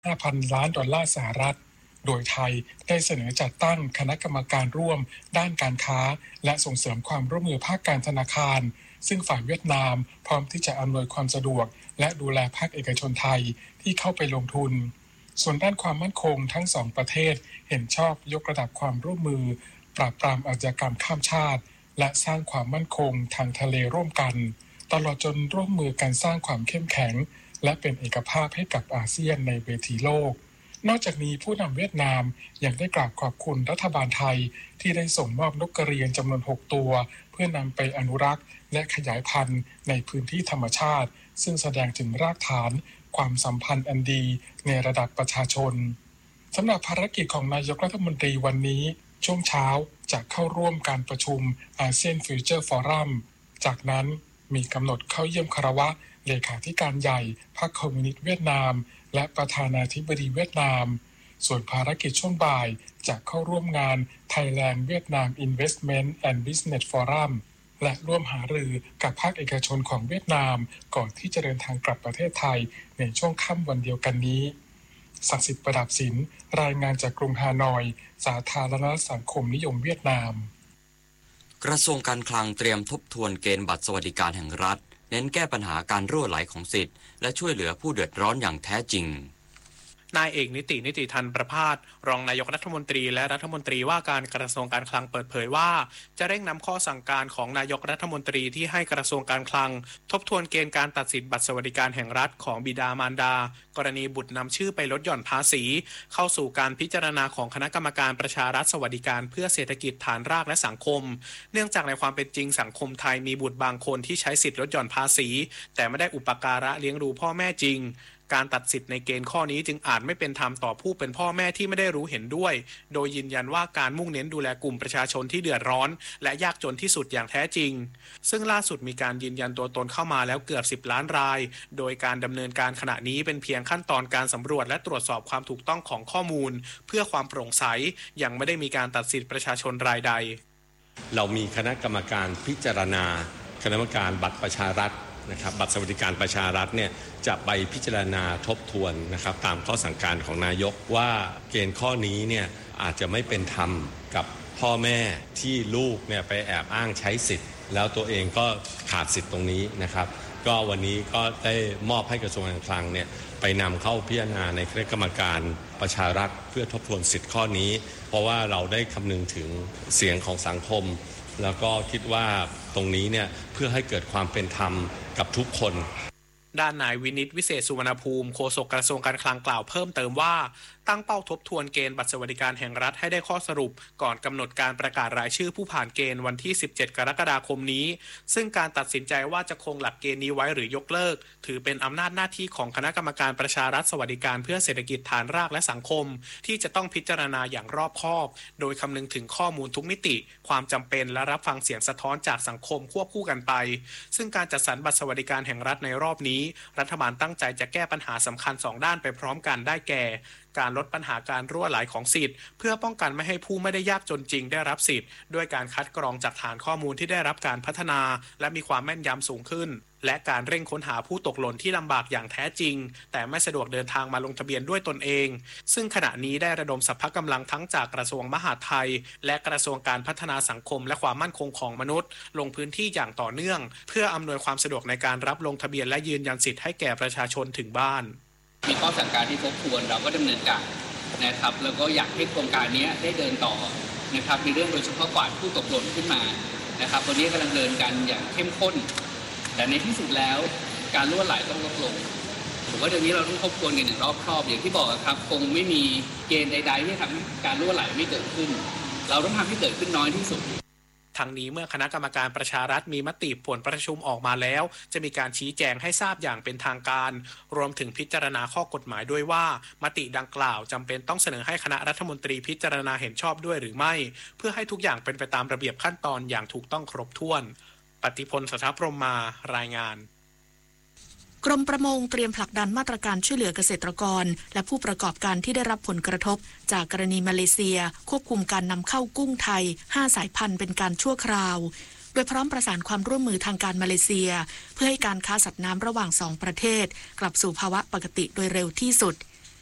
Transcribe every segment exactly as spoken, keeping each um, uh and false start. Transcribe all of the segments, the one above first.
ห้าพัน ล้านดอลลาร์สหรัฐโดยไทยได้เสนอจัดตั้งคณะกรรมการร่วมด้านการค้าและส่งเสริมความร่วมมือภาคการธนาคารซึ่งฝ่ายเวียดนามพร้อมที่จะอำนวยความสะดวกและดูแลภาคเอกชนไทยที่เข้าไปลงทุนส่วนด้านความมั่นคงทั้งสองประเทศเห็นชอบยกระดับความร่วมมือปราบปรามอาชญากรรมข้ามชาติและสร้างความมั่นคงทางทะเลร่วมกันตลอดจนร่วมมือกันสร้างความเข้มแข็งและเป็นเอกภาพให้กับอาเซียนในเวทีโลกนอกจากนี้ผู้นำเวียดนามยังได้กราบขอบคุณรัฐบาลไทยที่ได้ส่งมอบนกกระเรียนจำนวนหกตัวเพื่อนำไปอนุรักษ์และขยายพันธุ์ในพื้นที่ธรรมชาติซึ่งแสดงถึงรากฐานความสัมพันธ์อันดีในระดับประชาชนสำหรับภารกิจของนายกรัฐมนตรีวันนี้ช่วงเช้าจะเข้าร่วมการประชุมอาเซียนฟิวเจอร์ฟอรัมจากนั้นมีกำหนดเข้าเยี่ยมคารวะเลขาธิการใหญ่พรรคคอมมิวนิสต์เวียดนามและประธานาธิบดีเวียดนามส่วนภารกิจช่วงบ่ายจะเข้าร่วมงาน Thailand Vietnam Investment and Business Forum และร่วมหารือกับภาคเอกชนของเวียดนามก่อนที่จะเดินทางกลับประเทศไทยในช่วงค่ำวันเดียวกันนี้ศักดิ์สิทธิ์ประดับศิลป์รายงานจากกรุงฮานอยสาธารณรัฐสังคมนิยมเวียดนามกระทรวงการคลังเตรียมทบทวนเกณฑ์บัตรสวัสดิการแห่งรัฐเน้นแก้ปัญหาการรั่วไหลของสิทธิ์และช่วยเหลือผู้เดือดร้อนอย่างแท้จริงนายเอกนิตินิติธันประภาสรองนายกรัฐมนตรีและรัฐมนตรีว่าการกระทรวงการคลังเปิดเผยว่าจะเร่งนำข้อสั่งการของนายกรัฐมนตรีที่ให้กระทรวงการคลังทบทวนเกณฑ์การตัดสิทธิ์บัตรสวัสดิการแห่งรัฐของบิดามารดากรณีบุตรนำชื่อไปลดหย่อนภาษีเข้าสู่การพิจารณาของคณะกรรมการประชารัฐสวัสดิการเพื่อเศรษฐกิจฐานรากและสังคมเนื่องจากในความเป็นจริงสังคมไทยมีบุตรบางคนที่ใช้สิทธิ์ลดหย่อนภาษีแต่ไม่ได้อุปการะเลี้ยงดูพ่อแม่จริงการตัดสิทธิ์ในเกณฑ์ข้อนี้จึงอาจไม่เป็นธรรมต่อผู้เป็นพ่อแม่ที่ไม่ได้รู้เห็นด้วยโดยยืนยันว่าการมุ่งเน้นดูแลกลุ่มประชาชนที่เดือดร้อนและยากจนที่สุดอย่างแท้จริงซึ่งล่าสุดมีการยืนยันตัวตนเข้ามาแล้วเกือบสิบล้านรายโดยการดำเนินการขณะนี้เป็นเพียงขั้นตอนการสำรวจและตรวจสอบความถูกต้องของข้อมูลเพื่อความโปร่งใสยังไม่ได้มีการตัดสิทธิ์ประชาชนรายใดเรามีคณะกรรมการพิจารณาคณะกรรมการบัตรประชารัฐนะครับบัตรสวัสดิการประชารัฐเนี่ยจะไปพิจารณาทบทวนนะครับตามข้อสั่งการของนายกว่าเกณฑ์ข้อนี้เนี่ยอาจจะไม่เป็นธรรมกับพ่อแม่ที่ลูกเนี่ยไปแอบอ้างใช้สิทธิ์แล้วตัวเองก็ขาดสิทธิ์ตรงนี้นะครับก็วันนี้ก็ได้มอบให้กระทรวงการคลังเนี่ยไปนำเข้าพิจารณาในคณะกรรมการประชารัฐเพื่อทบทวนสิทธิ์ข้อนี้เพราะว่าเราได้คำนึงถึงเสียงของสังคมแล้วก็คิดว่าตรงนี้เนี่ยเพื่อให้เกิดความเป็นธรรมกับทุกคนด้านนายวินิตวิเศษสุวรรณภูมิโฆษกกระทรวงการคลังกล่าวเพิ่มเติมว่าตั้งเป้าทบทวนเกณฑ์บัตรสวัสดิการแห่งรัฐให้ได้ข้อสรุปก่อนกำหนดการประกาศรายชื่อผู้ผ่านเกณฑ์วันที่สิบเจ็ดกรกฎาคมนี้ซึ่งการตัดสินใจว่าจะคงหลักเกณฑ์นี้ไว้หรือยกเลิกถือเป็นอำนาจหน้าที่ของคณะกรรมการประชารัฐสวัสดิการเพื่อเศรษฐกิจฐานรากและสังคมที่จะต้องพิจารณาอย่างรอบคอบโดยคำนึงถึงข้อมูลทุกมิติความจำเป็นและรับฟังเสียงสะท้อนจากสังคมควบคู่กันไปซึ่งการจัดสรรบัตรสวัสดิการแห่งรัฐในรอบนี้รัฐบาลตั้งใจจะแก้ปัญหาสำคัญสองด้านไปพร้อมกันได้แก่การลดปัญหาการรั่วไหลของสิทธิ์เพื่อป้องกันไม่ให้ผู้ไม่ได้ยากจนจริงได้รับสิทธิ์ด้วยการคัดกรองจากฐานข้อมูลที่ได้รับการพัฒนาและมีความแม่นยำสูงขึ้นและการเร่งค้นหาผู้ตกหล่นที่ลำบากอย่างแท้จริงแต่ไม่สะดวกเดินทางมาลงทะเบียนด้วยตนเองซึ่งขณะนี้ได้ระดมสรรพกำลังทั้งจากกระทรวงมหาดไทยและกระทรวงการพัฒนาสังคมและความมั่นคงของมนุษย์ลงพื้นที่อย่างต่อเนื่องเพื่ออำนวยความสะดวกในการรับลงทะเบียนและยืนยันสิทธิ์ให้แก่ประชาชนถึงบ้านมีข้อสั่งการที่ทบทวนเราก็ดำเนินการนะครับแล้วก็อยากให้โครงการนี้ได้เดินต่อนะครับในเรื่องโดยเฉพาะกวาดผู้ตกหล่นขึ้นมานะครับตอนนี้กำลังเดินกันอย่างเข้มข้นแต่ในที่สุดแล้วการรั่วไหลต้องลดลงผมว่าเดี๋ยวนี้เราต้องทบทวนกันอย่างรอบคอบอย่างที่บอกครับคงไม่มีเกณฑ์ใดๆที่ทำให้การรั่วไหลไม่เกิดขึ้นเราต้องทำให้เกิดขึ้นน้อยที่สุดทั้งนี้เมื่อคณะกรรมการประชารัฐมีมติผลประชุมออกมาแล้วจะมีการชี้แจงให้ทราบอย่างเป็นทางการรวมถึงพิจารณาข้อกฎหมายด้วยว่ามติดังกล่าวจำเป็นต้องเสนอให้คณะรัฐมนตรีพิจารณาเห็นชอบด้วยหรือไม่เพื่อให้ทุกอย่างเป็นไปตามระเบียบขั้นตอนอย่างถูกต้องครบถ้วนปฏิพล สัทธพรหมมารายงานกรมประมงเตรียมผลักดันมาตรการช่วยเหลือเกษตรกรและผู้ประกอบการที่ได้รับผลกระทบจากกรณีมาเลเซียควบคุมการนำเข้ากุ้งไทยห้าสายพันธุ์เป็นการชั่วคราวโดยพร้อมประสานความร่วมมือทางการมาเลเซียเพื่อให้การค้าสัตว์น้ำระหว่างสองประเทศกลับสู่ภาวะปกติโดยเร็วที่สุด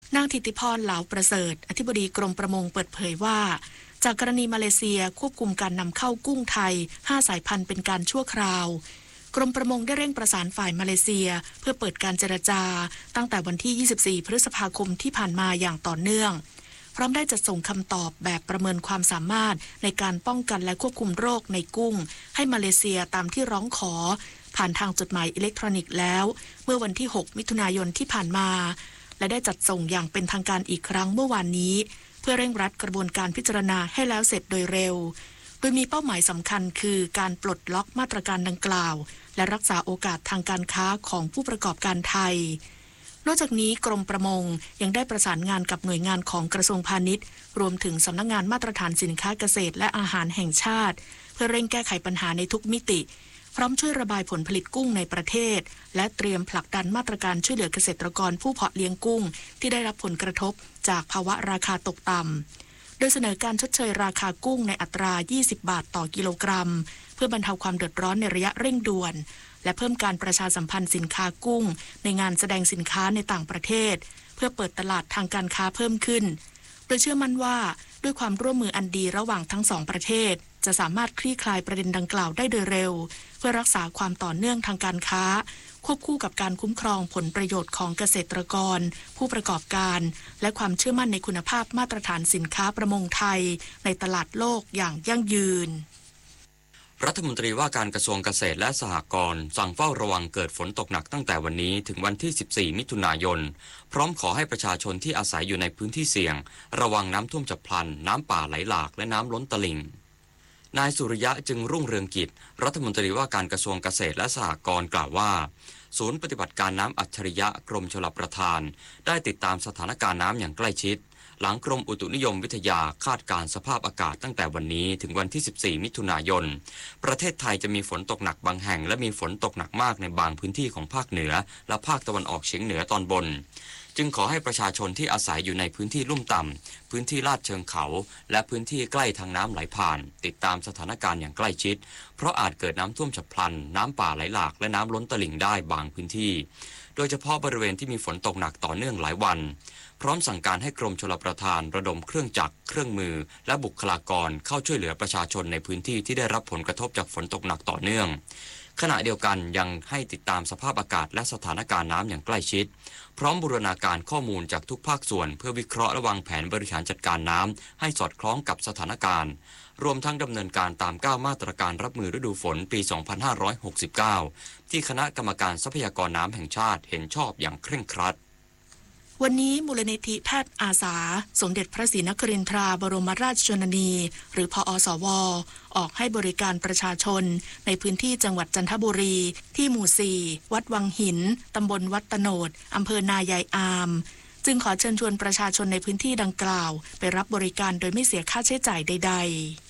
นางธิติพรเหลาประเสริฐอธิบดีกรมประมงเปิดเผยว่าจากกรณีมาเลเซียควบคุมการนำเข้ากุ้งไทยห้าสายพันธุ์เป็นการชั่วคราวกรมประมงได้เร่งประสานฝ่ายมาเลเซียเพื่อเปิดการเจรจาตั้งแต่วันที่ยี่สิบสี่พฤษภาคมที่ผ่านมาอย่างต่อเนื่องพร้อมได้จัดส่งคำตอบแบบประเมินความสามารถในการป้องกันและควบคุมโรคในกุ้งให้มาเลเซียตามที่ร้องขอผ่านทางจดหมายอิเล็กทรอนิกส์แล้วเมื่อวันที่หกมิถุนายนที่ผ่านมาและได้จัดส่งอย่างเป็นทางการอีกครั้งเมื่อวานนี้เพื่อเร่งรัดกระบวนการพิจารณาให้แล้วเสร็จโดยเร็วโดยมีเป้าหมายสำคัญคือการปลดล็อกมาตรการดังกล่าวและรักษาโอกาสทางการค้าของผู้ประกอบการไทยนอกจากนี้กรมประมงยังได้ประสานงานกับหน่วยงานของกระทรวงพาณิชย์รวมถึงสำนักงานมาตรฐานสินค้าเกษตรและอาหารแห่งชาติเพื่อเร่งแก้ไขปัญหาในทุกมิติพร้อมช่วยระบายผลผลิตกุ้งในประเทศและเตรียมผลักดันมาตรการช่วยเหลือเกษตรกรผู้เพาะเลี้ยงกุ้งที่ได้รับผลกระทบจากภาวะราคาตกต่ำโดยเสนอการชดเชยราคากุ้งในอัตรายี่สิบบาทต่อกิโลกรัมเพื่อบรรเทาความเดือดร้อนในระยะเร่งด่วนและเพิ่มการประชาสัมพันธ์สินค้ากุ้งในงานแสดงสินค้าในต่างประเทศเพื่อเปิดตลาดทางการค้าเพิ่มขึ้นโดยเชื่อมั่นว่าด้วยความร่วมมืออันดีระหว่างทั้งสองประเทศจะสามารถคลี่คลายประเด็นดังกล่าวได้โดยเร็วเพื่อรักษาความต่อเนื่องทางการค้าควบคู่กับการคุ้มครองผลประโยชน์ของเกษตรกรผู้ประกอบการและความเชื่อมั่นในคุณภาพมาตรฐานสินค้าประมงไทยในตลาดโลกอย่างยั่งยืนรัฐมนตรีว่าการกระทรวงเกษตรและสหกรณ์สั่งเฝ้าระวังเกิดฝนตกหนักตั้งแต่วันนี้ถึงวันที่สิบสี่มิถุนายนพร้อมขอให้ประชาชนที่อาศัยอยู่ในพื้นที่เสี่ยงระวังน้ำท่วมฉับพลันน้ำป่าไหลหลากและน้ำล้นตลิ่งนายสุริยะจึงรุ่งเรืองกิจรัฐมนตรีว่าการกระทรวงเกษตรและสหกรณ์กล่าวว่าศูนย์ปฏิบัติการน้ำอัจฉริยะกรมชลประทานได้ติดตามสถานการณ์น้ำอย่างใกล้ชิดหลังกรมอุตุนิยมวิทยาคาดการณ์สภาพอากาศตั้งแต่วันนี้ถึงวันที่สิบสี่มิถุนายนประเทศไทยจะมีฝนตกหนักบางแห่งและมีฝนตกหนักมากในบางพื้นที่ของภาคเหนือและภาคตะวันออกเฉียงเหนือตอนบนจึงขอให้ประชาชนที่อาศัยอยู่ในพื้นที่ลุ่มต่ำพื้นที่ลาดเชิงเขาและพื้นที่ใกล้ทางน้ำไหลผ่านติดตามสถานการณ์อย่างใกล้ชิดเพราะอาจเกิดน้ำท่วมฉับพลันน้ำป่าไหลหลากและน้ำล้นตลิ่งได้บางพื้นที่โดยเฉพาะบริเวณที่มีฝนตกหนักต่อเนื่องหลายวันพร้อมสั่งการให้กรมชลประทานระดมเครื่องจักรเครื่องมือและบุคลากรเข้าช่วยเหลือประชาชนในพื้นที่ที่ได้รับผลกระทบจากฝนตกหนักต่อเนื่องขณะเดียวกันยังให้ติดตามสภาพอากาศและสถานการณ์น้ำอย่างใกล้ชิดพร้อมบูรณาการข้อมูลจากทุกภาคส่วนเพื่อวิเคราะห์และวางแผนบริหารจัดการน้ำให้สอดคล้องกับสถานการณ์รวมทั้งดำเนินการตามเก้ามาตรการรับมือฤดูฝนปีสองพันห้าร้อยหกสิบเก้าที่คณะกรรมการทรัพยากรน้ำแห่งชาติเห็นชอบอย่างเคร่งครัดวันนี้มูลนิธิแพทย์อาสาสมเด็จพระศรีนครินทราบรมราชชนนีหรือพอสวออกให้บริการประชาชนในพื้นที่จังหวัดจันทบุรีที่หมู่สี่วัดวังหินตำบลวัดตโนดอำเภอนายายอามจึงขอเชิญชวนประชาชนในพื้นที่ดังกล่าวไปรับบริการโดยไม่เสียค่าใช้จ่ายใด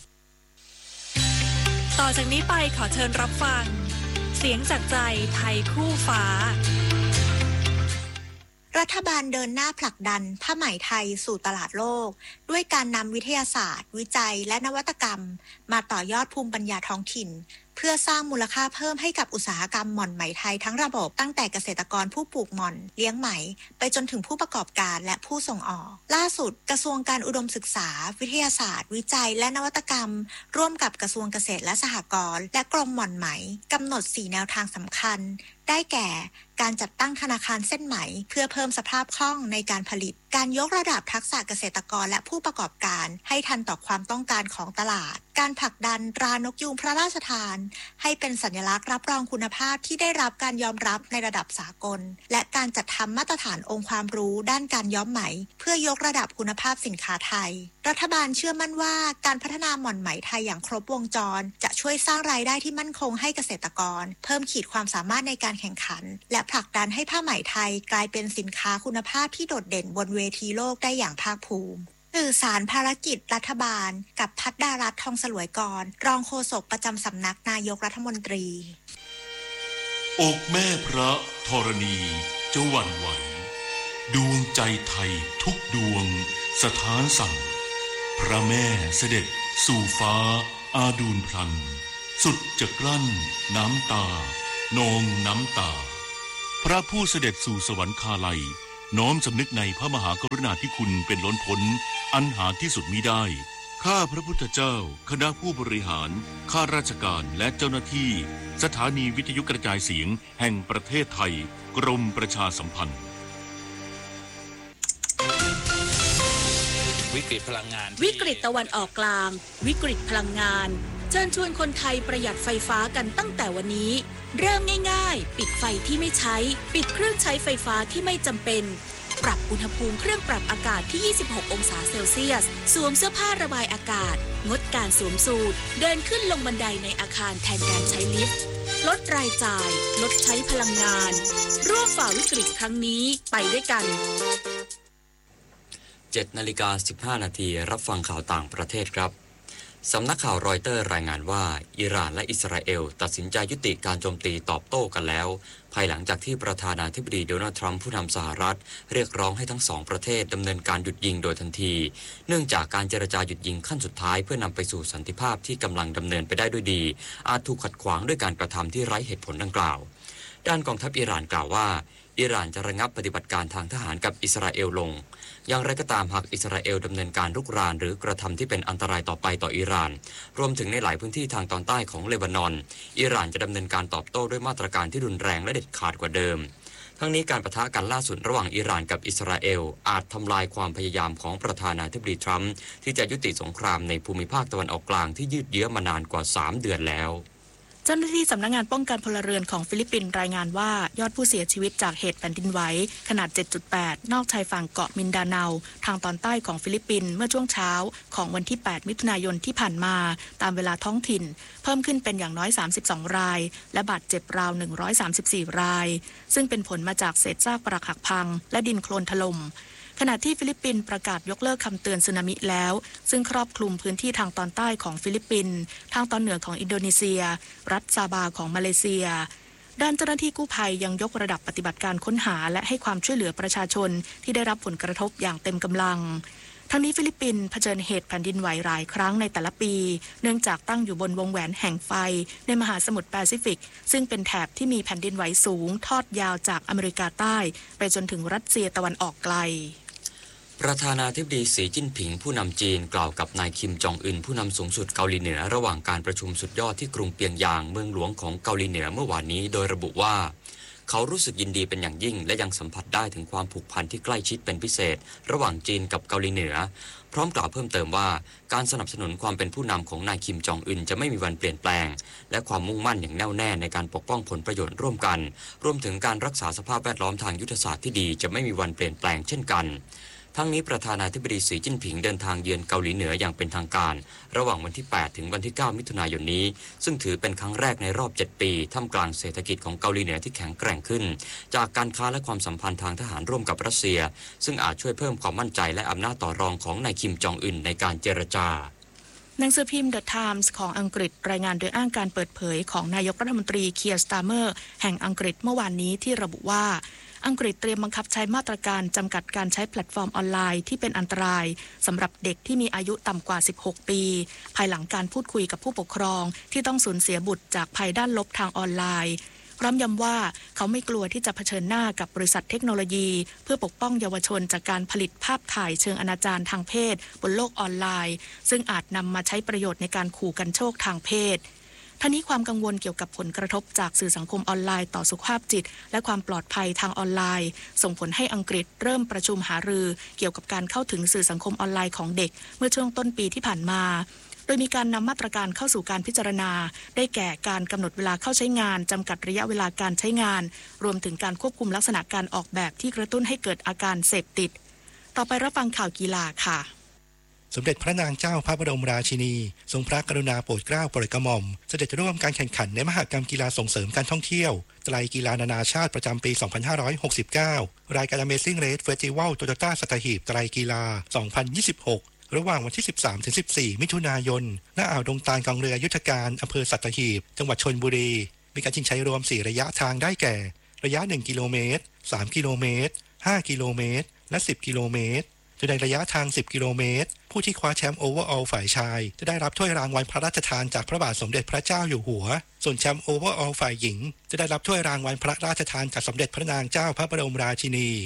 ๆต่อจากนี้ไปขอเชิญรับฟังเสียงจากใจไทยคู่ฟ้ารัฐบาลเดินหน้าผลักดันผ้าไหมไทยสู่ตลาดโลกด้วยการนำวิทยาศาสตร์วิจัยและนวัตกรรมมาต่อยอดภูมิปัญญาท้องถิ่นเพื่อสร้างมูลค่าเพิ่มให้กับอุตสาหกรรมหม่อนไหมไทยทั้งระบบตั้งแต่เกษตรกรผู้ปลูกหม่อนเลี้ยงไหมไปจนถึงผู้ประกอบการและผู้ส่งออกล่าสุดกระทรวงการอุดมศึกษาวิทยาศาสตร์วิจัยและนวัตกรรมร่วมกับกระทรวงเกษตรและสหกรณ์และกรมหม่อนไหมกำหนดสี่แนวทางสำคัญได้แก่การจัดตั้งธนาคารเส้นไหมเพื่อเพิ่มสภาพคล่องในการผลิตการยกระดับทักษะเกษตรกรและผู้ประกอบการให้ทันต่อความต้องการของตลาดการผลักดันตรานกยูงพระราชทานให้เป็นสัญลักษณ์รับรองคุณภาพที่ได้รับการยอมรับในระดับสากลและการจัดทำมาตรฐานองค์ความรู้ด้านการย้อมไหมเพื่อยกระดับคุณภาพสินค้าไทยรัฐบาลเชื่อมั่นว่าการพัฒนาหม่อนไหมไทยอย่างครบวงจรจะช่วยสร้างรายได้ที่มั่นคงให้เกษตรกรเพิ่มขีดความสามารถในการแข่งขันและผลักดันให้ผ้าไหมไทยกลายเป็นสินค้าคุณภาพที่โดดเด่นบนเวทีโลกได้อย่างภาคภูมิสื่อสารภารกิจรัฐบาลกับพัฒดารัตน์ทองสลวยกรรองโฆษกประจำสำนักนายกรัฐมนตรีอกแม่พระธรณีจะหวั่นไหวดวงใจไทยทุกดวงสถานสั่งพระแม่เสด็จสู่ฟ้าอาดูลพลันสุดจะกลั้นน้ำตานองน้ำตาพระผู้เสด็จสู่สวรรคาลัยน้อมสำนึกในพระมหากรุณาธิคุณเป็นล้นพ้นอันหาที่สุดมิได้ข้าพระพุทธเจ้าคณะผู้บริหารข้าราชการและเจ้าหน้าที่สถานีวิทยุกระจายเสียงแห่งประเทศไทยกรมประชาสัมพันธ์วิกฤตพลังงานวิกฤตตะวันออกกลางวิกฤตพลังงานเชิญชวนคนไทยประหยัดไฟฟ้ากันตั้งแต่วันนี้เริ่มง่ายๆปิดไฟที่ไม่ใช้ปิดเครื่องใช้ไฟฟ้าที่ไม่จำเป็นปรับอุณหภูมิเครื่องปรับอากาศที่ยี่สิบหกองศาเซลเซียสสวมเสื้อผ้าระบายอากาศงดการสวมสูทเดินขึ้นลงบันไดในอาคารแทนการใช้ลิฟต์ลดรายจ่ายลดใช้พลังงานร่วมฝ่าวิกฤตครั้งนี้ไปด้วยกันเจ็ดนาฬิกาสิบห้านาทีรับฟังข่าวต่างประเทศครับสำนักข่าวรอยเตอร์รายงานว่าอิหร่านและอิสราเอลตัดสินใจยุติการโจมตีตอบโต้กันแล้วภายหลังจากที่ประธานาธิบดีโดนัลด์ทรัมป์ผู้นำสหรัฐเรียกร้องให้ทั้งสองประเทศดำเนินการหยุดยิงโดยทันทีเนื่องจากการเจรจาหยุดยิงขั้นสุดท้ายเพื่อนำไปสู่สันติภาพที่กำลังดำเนินไปได้ด้วยดีอาจถูกขัดขวางด้วยการกระทำที่ไร้เหตุผลดังกล่าวด้านกองทัพอิหร่านกล่าวว่าอิหร่านจะระงับปฏิบัติการทางทหารกับอิสราเอลลงอย่างไรก็ตามหากอิสราเอลดำเนินการรุกรานหรือกระทำที่เป็นอันตรายต่อไปต่ออิหร่านรวมถึงในหลายพื้นที่ทางตอนใต้ของเลบานอนอิหร่านจะดำเนินการตอบโต้ด้วยมาตรการที่รุนแรงและเด็ดขาดกว่าเดิมทั้งนี้การปะทะกันล่าสุดระหว่างอิหร่านกับอิสราเอลอาจทำลายความพยายามของประธานาธิบดีทรัมป์ที่จะยุติสงครามในภูมิภาคตะวันออกกลางที่ยืดเยื้อมานานกว่าสามเดือนแล้วเจ้าหน้าที่สำนักงานป้องกันพลเรือนของฟิลิปปินส์รายงานว่ายอดผู้เสียชีวิตจากเหตุแผ่นดินไหวขนาด เจ็ดจุดแปด นอกชายฝั่งเกาะมินดาเนาทางตอนใต้ของฟิลิปปินส์เมื่อช่วงเช้าของวันที่ แปด มิถุนายนที่ผ่านมาตามเวลาท้องถิ่นเพิ่มขึ้นเป็นอย่างน้อย สามสิบสอง รายและบาดเจ็บราว หนึ่งร้อยสามสิบสี่ รายซึ่งเป็นผลมาจากเศษซากปรักหักพังและดินโคลนถล่มขณะที่ฟิลิปปินส์ประกาศยกเลิกคำเตือนสึนามิแล้วซึ่งครอบคลุมพื้นที่ทางตอนใต้ของฟิลิปปินส์ทางตอนเหนือของอินโดนีเซียรัฐซาบาของมาเลเซียด้านเจ้าหน้าที่กู้ภัยยังยกระดับปฏิบัติการค้นหาและให้ความช่วยเหลือประชาชนที่ได้รับผลกระทบอย่างเต็มกำลังทั้งนี้ฟิลิปปินส์เผชิญเหตุแผ่นดินไหวหลายครั้งในแต่ละปีเนื่องจากตั้งอยู่บนวงแหวนแห่งไฟในมหาสมุทรแปซิฟิกซึ่งเป็นแถบที่มีแผ่นดินไหวสูงทอดยาวจากอเมริกาใต้ไปจนถึงรัสเซียตะวันออกไกลประธานาธิบดีสีจิ้นผิงผู้นำจีนกล่าวกับนายคิมจองอึนผู้นำสูงสุดเกาหลีเหนือระหว่างการประชุมสุดยอดที่กรุงเปียงยางเมืองหลวงของเกาหลีเหนือเมื่อวานนี้โดยระบุว่าเขารู้สึกยินดีเป็นอย่างยิ่งและยังสัมผัสได้ถึงความผูกพันที่ใกล้ชิดเป็นพิเศษระหว่างจีนกับเกาหลีเหนือพร้อมกล่าวเพิ่มเติมว่าการสนับสนุนความเป็นผู้นำของนายคิมจองอึนจะไม่มีวันเปลี่ยนแปลงและความมุ่งมั่นอย่างแน่วแน่ในการปกป้องผลประโยชน์ร่วมกันรวมถึงการรักษาสภาพแวดล้อมทางยุทธศาสตร์ที่ดีจะไม่มีวันเปลี่ยนแปลงเช่นกันทั้งนี้ประธานาธิบดีสีจิ้นผิงเดินทางเยือนเกาหลีเหนืออย่างเป็นทางการระหว่างวันที่แปดถึงวันที่เก้ามิถุนายนนี้ซึ่งถือเป็นครั้งแรกในรอบเจ็ดปีท่ามกลางเศรษฐกิจของเกาหลีเหนือที่แข็งแกร่งขึ้นจากการค้าและความสัมพันธ์ทางทหารร่วมกับรัสเซียซึ่งอาจช่วยเพิ่มความมั่นใจและอำนาจต่อรองของนายคิมจองอึนในการเจรจาหนังสือพิมพ์ The Times ของอังกฤษรายงานโดยอ้างการเปิดเผยของนายกรัฐมนตรีเคียร์ สตาร์เมอร์แห่งอังกฤษเมื่อวานนี้ที่ระบุว่าอังกฤษเตรียมบังคับใช้มาตรการจำกัดการใช้แพลตฟอร์มออนไลน์ที่เป็นอันตรายสำหรับเด็กที่มีอายุต่ำกว่าสิบหกปีภายหลังการพูดคุยกับผู้ปกครองที่ต้องสูญเสียบุตรจากภัยด้านลบทางออนไลน์พร้อมย้ำว่าเขาไม่กลัวที่จะเผชิญหน้ากับบริษัทเทคโนโลยีเพื่อปกป้องเยาวชนจากการผลิตภาพถ่ายเชิงอนาจารทางเพศบนโลกออนไลน์ซึ่งอาจนำมาใช้ประโยชน์ในการขู่กันโชคทางเพศทั้งนี้ความกังวลเกี่ยวกับผลกระทบจากสื่อสังคมออนไลน์ต่อสุขภาพจิตและความปลอดภัยทางออนไลน์ส่งผลให้อังกฤษเริ่มประชุมหารือเกี่ยวกับการเข้าถึงสื่อสังคมออนไลน์ของเด็กเมื่อช่วงต้นปีที่ผ่านมาโดยมีการนำมาตรการเข้าสู่การพิจารณาได้แก่การกำหนดเวลาเข้าใช้งานจำกัดระยะเวลาการใช้งานรวมถึงการควบคุมลักษณะการออกแบบที่กระตุ้นให้เกิดอาการเสพติดต่อไปรับฟังข่าวกีฬาค่ะสมเด็จพระนางเจ้าพระบรมราชินีทรงพระกรุณาโปรดเกล้าโปรดกระหม่อมเสด็จร่วมการแข่งขันในมหกรรมกีฬาส่งเสริมการท่องเที่ยวไตรกีฬานานาชาติประจำปี สองพันห้าร้อยหกสิบเก้า รายการ Amazing Race Festival Toyota สัตหีบไตรกีฬา สองพันยี่สิบหก ระหว่างวันที่ สิบสามถึงสิบสี่ มิถุนายน ณ อ่าวดงตาลกองเรือยุทธการอำเภอสัตหีบจังหวัดชลบุรีมีการชิงชัยรวมสี่ระยะทางได้แก่ระยะหนึ่งกิโลเมตรสามกิโลเมตรห้ากิโลเมตรและสิบกิโลเมตรโดยในระยะทางสิบกิโลเมตรผู้ที่คว้าแชมป์โอเวอร์ออลฝ่ายชายจะได้รับถ้วยรางวัลพระราชทานจากพระบาทสมเด็จพระเจ้าอยู่หัวส่วนแชมป์โอเวอร์ออลฝ่ายหญิงจะได้รับถ้วยรางวัลพระราชทานจากสมเด็จพระนางเจ้าพระบรมราชินี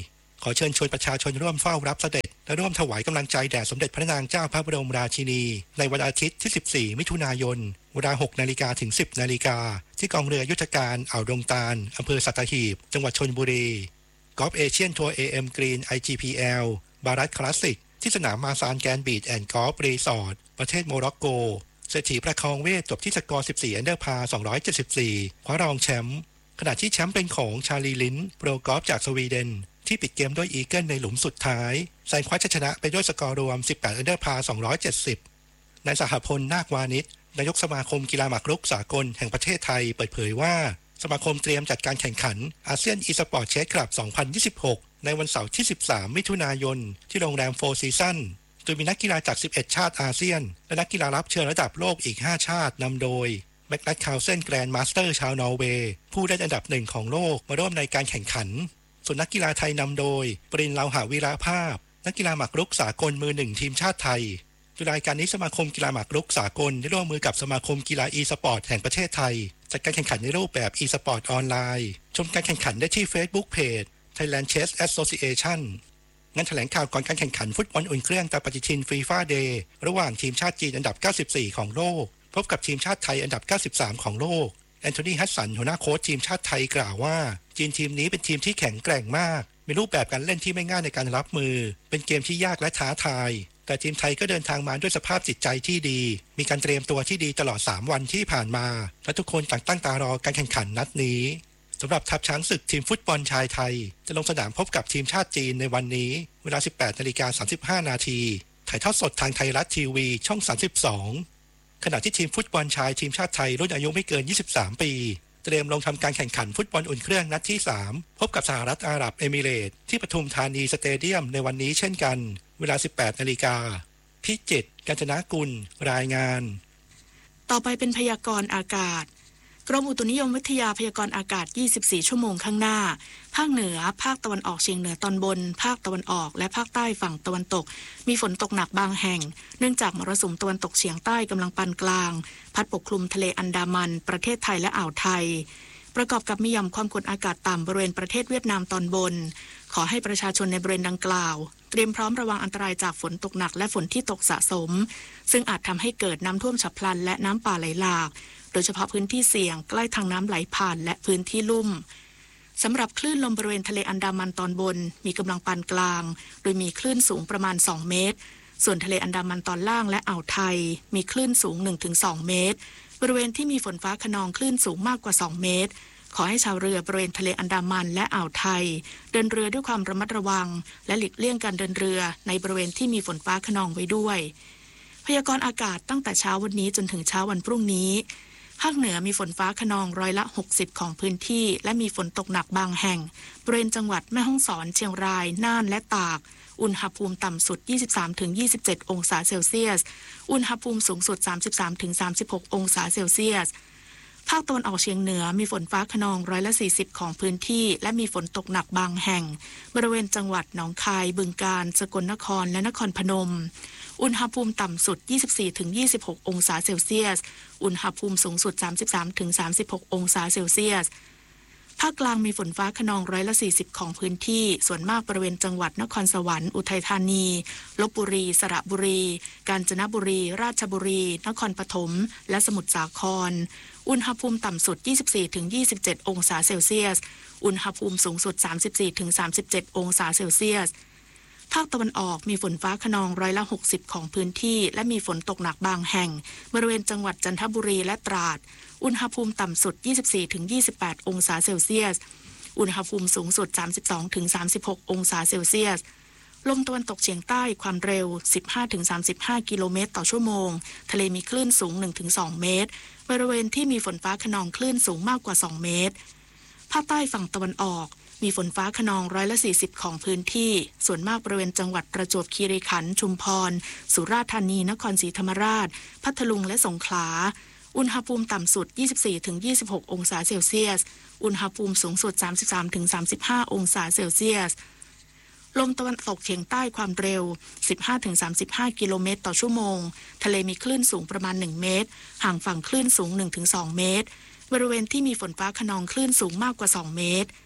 ขอเชิญชวนประชาชนร่วมเฝ้ารับเสด็จและร่วมถวายกำลังใจแด่สมเด็จพระนางเจ้าพระบรมราชินีในวันอาทิตย์ที่สิบสี่มิถุนายนเวลาหกนาฬิกาถึงสิบนาฬิกาที่กองเรือยุทธการอ่าวดงตาลอำเภอสัตหีบจังหวัดชลบุรีกอล์ฟเอเชียนทัวร์ เอ เอ็ม Green ไอ จี พี แอล บารัตคลาสสิกที่สนามมาซานแกนบีชแอนด์กอล์ฟรีสอร์ทประเทศโมร็อกโกเศรษฐีประคองเวทจบที่สกอร์สิบสี่อันเดอร์พาร์สองร้อยเจ็ดสิบสี่คว้ารองแชมป์ขณะที่แชมป์เป็นของชาลีลินโปรกอล์ฟจากสวีเดนที่ปิดเกมด้วยอีเกิลในหลุมสุดท้ายแซงคว้าชัยชนะไปด้วยสกอร์รวมสิบแปดอันเดอร์พาร์สองร้อยเจ็ดสิบนายสหพลนาควานิชนายกสมาคมกีฬาหมากรุกสากลแห่งประเทศไทยเปิดเผยว่าสมาคมเตรียมจัดการแข่งขันอาเซียนอีสปอร์ตเชสคลับสองพันยี่สิบหกในวันเสาร์ที่สิบสามมิถุนายนที่โรงแรมโฟร์ซีซั่นโดยมีนักกีฬาจากสิบเอ็ดชาติอาเซียนและนักกีฬารับเชิญระดับโลกอีกห้าชาตินำโดยแมกนัสคาลเซนแกรนด์มาสเตอร์ชาวนอร์เวย์ผู้ได้อันดับหนึ่งของโลกมาร่วมในการแข่งขันส่วนนักกีฬาไทยนำโดยปริน เลาหะวีระภาพนักกีฬาหมากรุกสากลมือหนึ่งทีมชาติไทยโดยรายการนี้สมาคมกีฬาหมากรุกสากลได้ร่วมมือกับสมาคมกีฬาอีสปอร์ตแห่งประเทศไทยจัดการแข่งขันในรูปแบบอีสปอร์ตออนไลน์ชมการแข่งขันได้ที่ Facebook Page Thailand Chess Association งานแถลงข่าวก่อนการแข่งขันฟุตบอลอุ่นเครื่องตามปฏิทินฟีฟ่าเดย์ระหว่างทีมชาติจีนอันดับเก้าสิบสี่ของโลกพบกับทีมชาติไทยอันดับเก้าสิบสามของโลกแอนโทนีฮัสสันหัวหน้าโค้ชทีมชาติไทยกล่าวว่าจีนทีมนี้เป็นทีมที่แข็งแกร่งมากมีรูปแบบการเล่นที่ไม่ง่ายในการรับมือเป็นเกมที่ยากและท้าทายแต่ทีมไทยก็เดินทางมาด้วยสภาพจิตใจที่ดีมีการเตรียมตัวที่ดีตลอดสามวันที่ผ่านมาและทุกคนต่างตั้งตารอการแข่งขันนัดนี้สำหรับทัพช้างศึกทีมฟุตบอลชายไทยจะลงสนามพบกับทีมชาติจีนในวันนี้เวลา สิบแปดนาฬิกาสามสิบห้านาทีถ่ายทอดสดทางไทยรัฐทีวีช่องสามสิบสองขณะที่ทีมฟุตบอลชายทีมชาติไทยรุ่นอายุไม่เกินยี่สิบสามปีเตรียมลงทำการแข่งขันฟุตบอลอุ่นเครื่องนัดที่สามพบกับสหรัฐอาหรับเอมิเรตส์ที่ปทุมธานีสเตเดียมในวันนี้เช่นกันเวลา สิบแปดนาฬิกาพิจิตร กาญจนกุลรายงานต่อไปเป็นพยากรณ์อากาศกรมอุตุนิยมวิทยาพยากรณ์อากาศยี่สิบสี่ชั่วโมงข้างหน้าภาคเหนือภาคตะวันออกเฉียงเหนือตอนบนภาคตะวันออกและภาคใต้ฝั่งตะวันตกมีฝนตกหนักบางแห่งเนื่องจากมรสุมตะวันตกเฉียงใต้กำลังปานกลางพัดปกคลุมทะเลอันดามันประเทศไทยและอ่าวไทยประกอบกับมีหย่อมความกดอากาศต่ำบริเวณประเทศเวียดนามตอนบนขอให้ประชาชนในบริเวณดังกล่าวเตรียมพร้อมระวังอันตรายจากฝนตกหนักและฝนที่ตกสะสมซึ่งอาจทำให้เกิดน้ำท่วมฉับพลันและน้ำป่าไหลหลากโดยเฉพาะพื้นที่เสี่ยงใกล้ทางน้ำไหลผ่านและพื้นที่ลุ่มสำหรับคลื่นลมบริเวณทะเลอันดามันตอนบนมีกำลังปานกลางโดยมีคลื่นสูงประมาณสองเมตรส่วนทะเลอันดามันตอนล่างและอ่าวไทยมีคลื่นสูง หนึ่งถึงสอง เมตรบริเวณที่มีฝนฟ้าคะนองคลื่นสูงมากกว่าสองเมตรขอให้ชาวเรือบริเวณทะเลอันดามันและอ่าวไทยเดินเรือด้วยความระมัดระวังและหลีกเลี่ยงการเดินเรือในบริเวณที่มีฝนฟ้าคะนองไว้ด้วยพยากรณ์อากาศตั้งแต่เช้าวันนี้จนถึงเช้าวันพรุ่งนี้ภาคเหนือมีฝนฟ้าคะนองร้อยละหกสิบของพื้นที่และมีฝนตกหนักบางแห่งบริเวณจังหวัดแม่ฮ่องสอนเชียงรายน่านและตากอุณหภูมิต่ำสุด ยี่สิบสามถึงยี่สิบเจ็ด องศาเซลเซียสอุณหภูมิสูงสุด สามสิบสามถึงสามสิบหก องศาเซลเซียสภาคตะวันออกเฉียงเหนือมีฝนฟ้าคะนองร้อยละสี่สิบของพื้นที่และมีฝนตกหนักบางแห่งบริเวณจังหวัดหนองคายบึงกาฬสกลนครและนครพนมอุณหภูมิต่ำสุด ยี่สิบสี่ถึงยี่สิบหก องศาเซลเซียสอุณหภูมิสูงสุด สามสิบสามถึงสามสิบหก องศาเซลเซียสภาคกลางมีฝนฟ้าคะนองร้อยละสี่สิบของพื้นที่ส่วนมากบริเวณจังหวัดนครสวรรค์อุทัยธานีลพบุรีสระบุรีกาญจนบุรีราชบุรีนครปฐมและสมุทรสาครอุณหภูมิต่ำสุด ยี่สิบสี่ถึงยี่สิบเจ็ด องศาเซลเซียสอุณหภูมิสูงสุด สามสิบสี่ถึงสามสิบเจ็ด องศาเซลเซียสภาคตะวันออกมีฝนฟ้าคะนองร้อยละหกสิบของพื้นที่และมีฝนตกหนักบางแห่งบริเวณจังหวัดจันทบุรีและตราดอุณหภูมิต่ำสุด ยี่สิบสี่ถึงยี่สิบแปด องศาเซลเซียสอุณหภูมิสูงสุด สามสิบสองถึงสามสิบหก องศาเซลเซียสลมตะวันตกเฉียงใต้ความเร็ว สิบห้าถึงสามสิบห้า กิโลเมตรต่อชั่วโมงทะเลมีคลื่นสูง หนึ่งถึงสอง เมตรบริเวณที่มีฝนฟ้าคะนองคลื่นสูงมากกว่าสองเมตรภาคใต้ฝั่งตะวันออกมีฝนฟ้าคะนองร้อยละสี่สิบของพื้นที่ส่วนมากบริเวณจังหวัดประจวบคีรีขันธ์ชุมพรสุราษฎร์ธานีนครศรีธรรมราชพัทลุงและสงขลาอุณหภูมิต่ำสุด ยี่สิบสี่ถึงยี่สิบหก องศาเซลเซียสอุณหภูมิสูงสุด สามสิบสามถึงสามสิบห้า องศาเซลเซียสลมตะวันตกเฉียงใต้ความเร็ว สิบห้าถึงสามสิบห้า กิโลเมตรต่อชั่วโมงทะเลมีคลื่นสูงประมาณหนึ่งเมตรห่างฝั่งคลื่นสูง หนึ่งถึงสอง เมตรบริเวณที่มีฝนฟ้าคะนองคลื่นสูงมากกว่าสองเมตร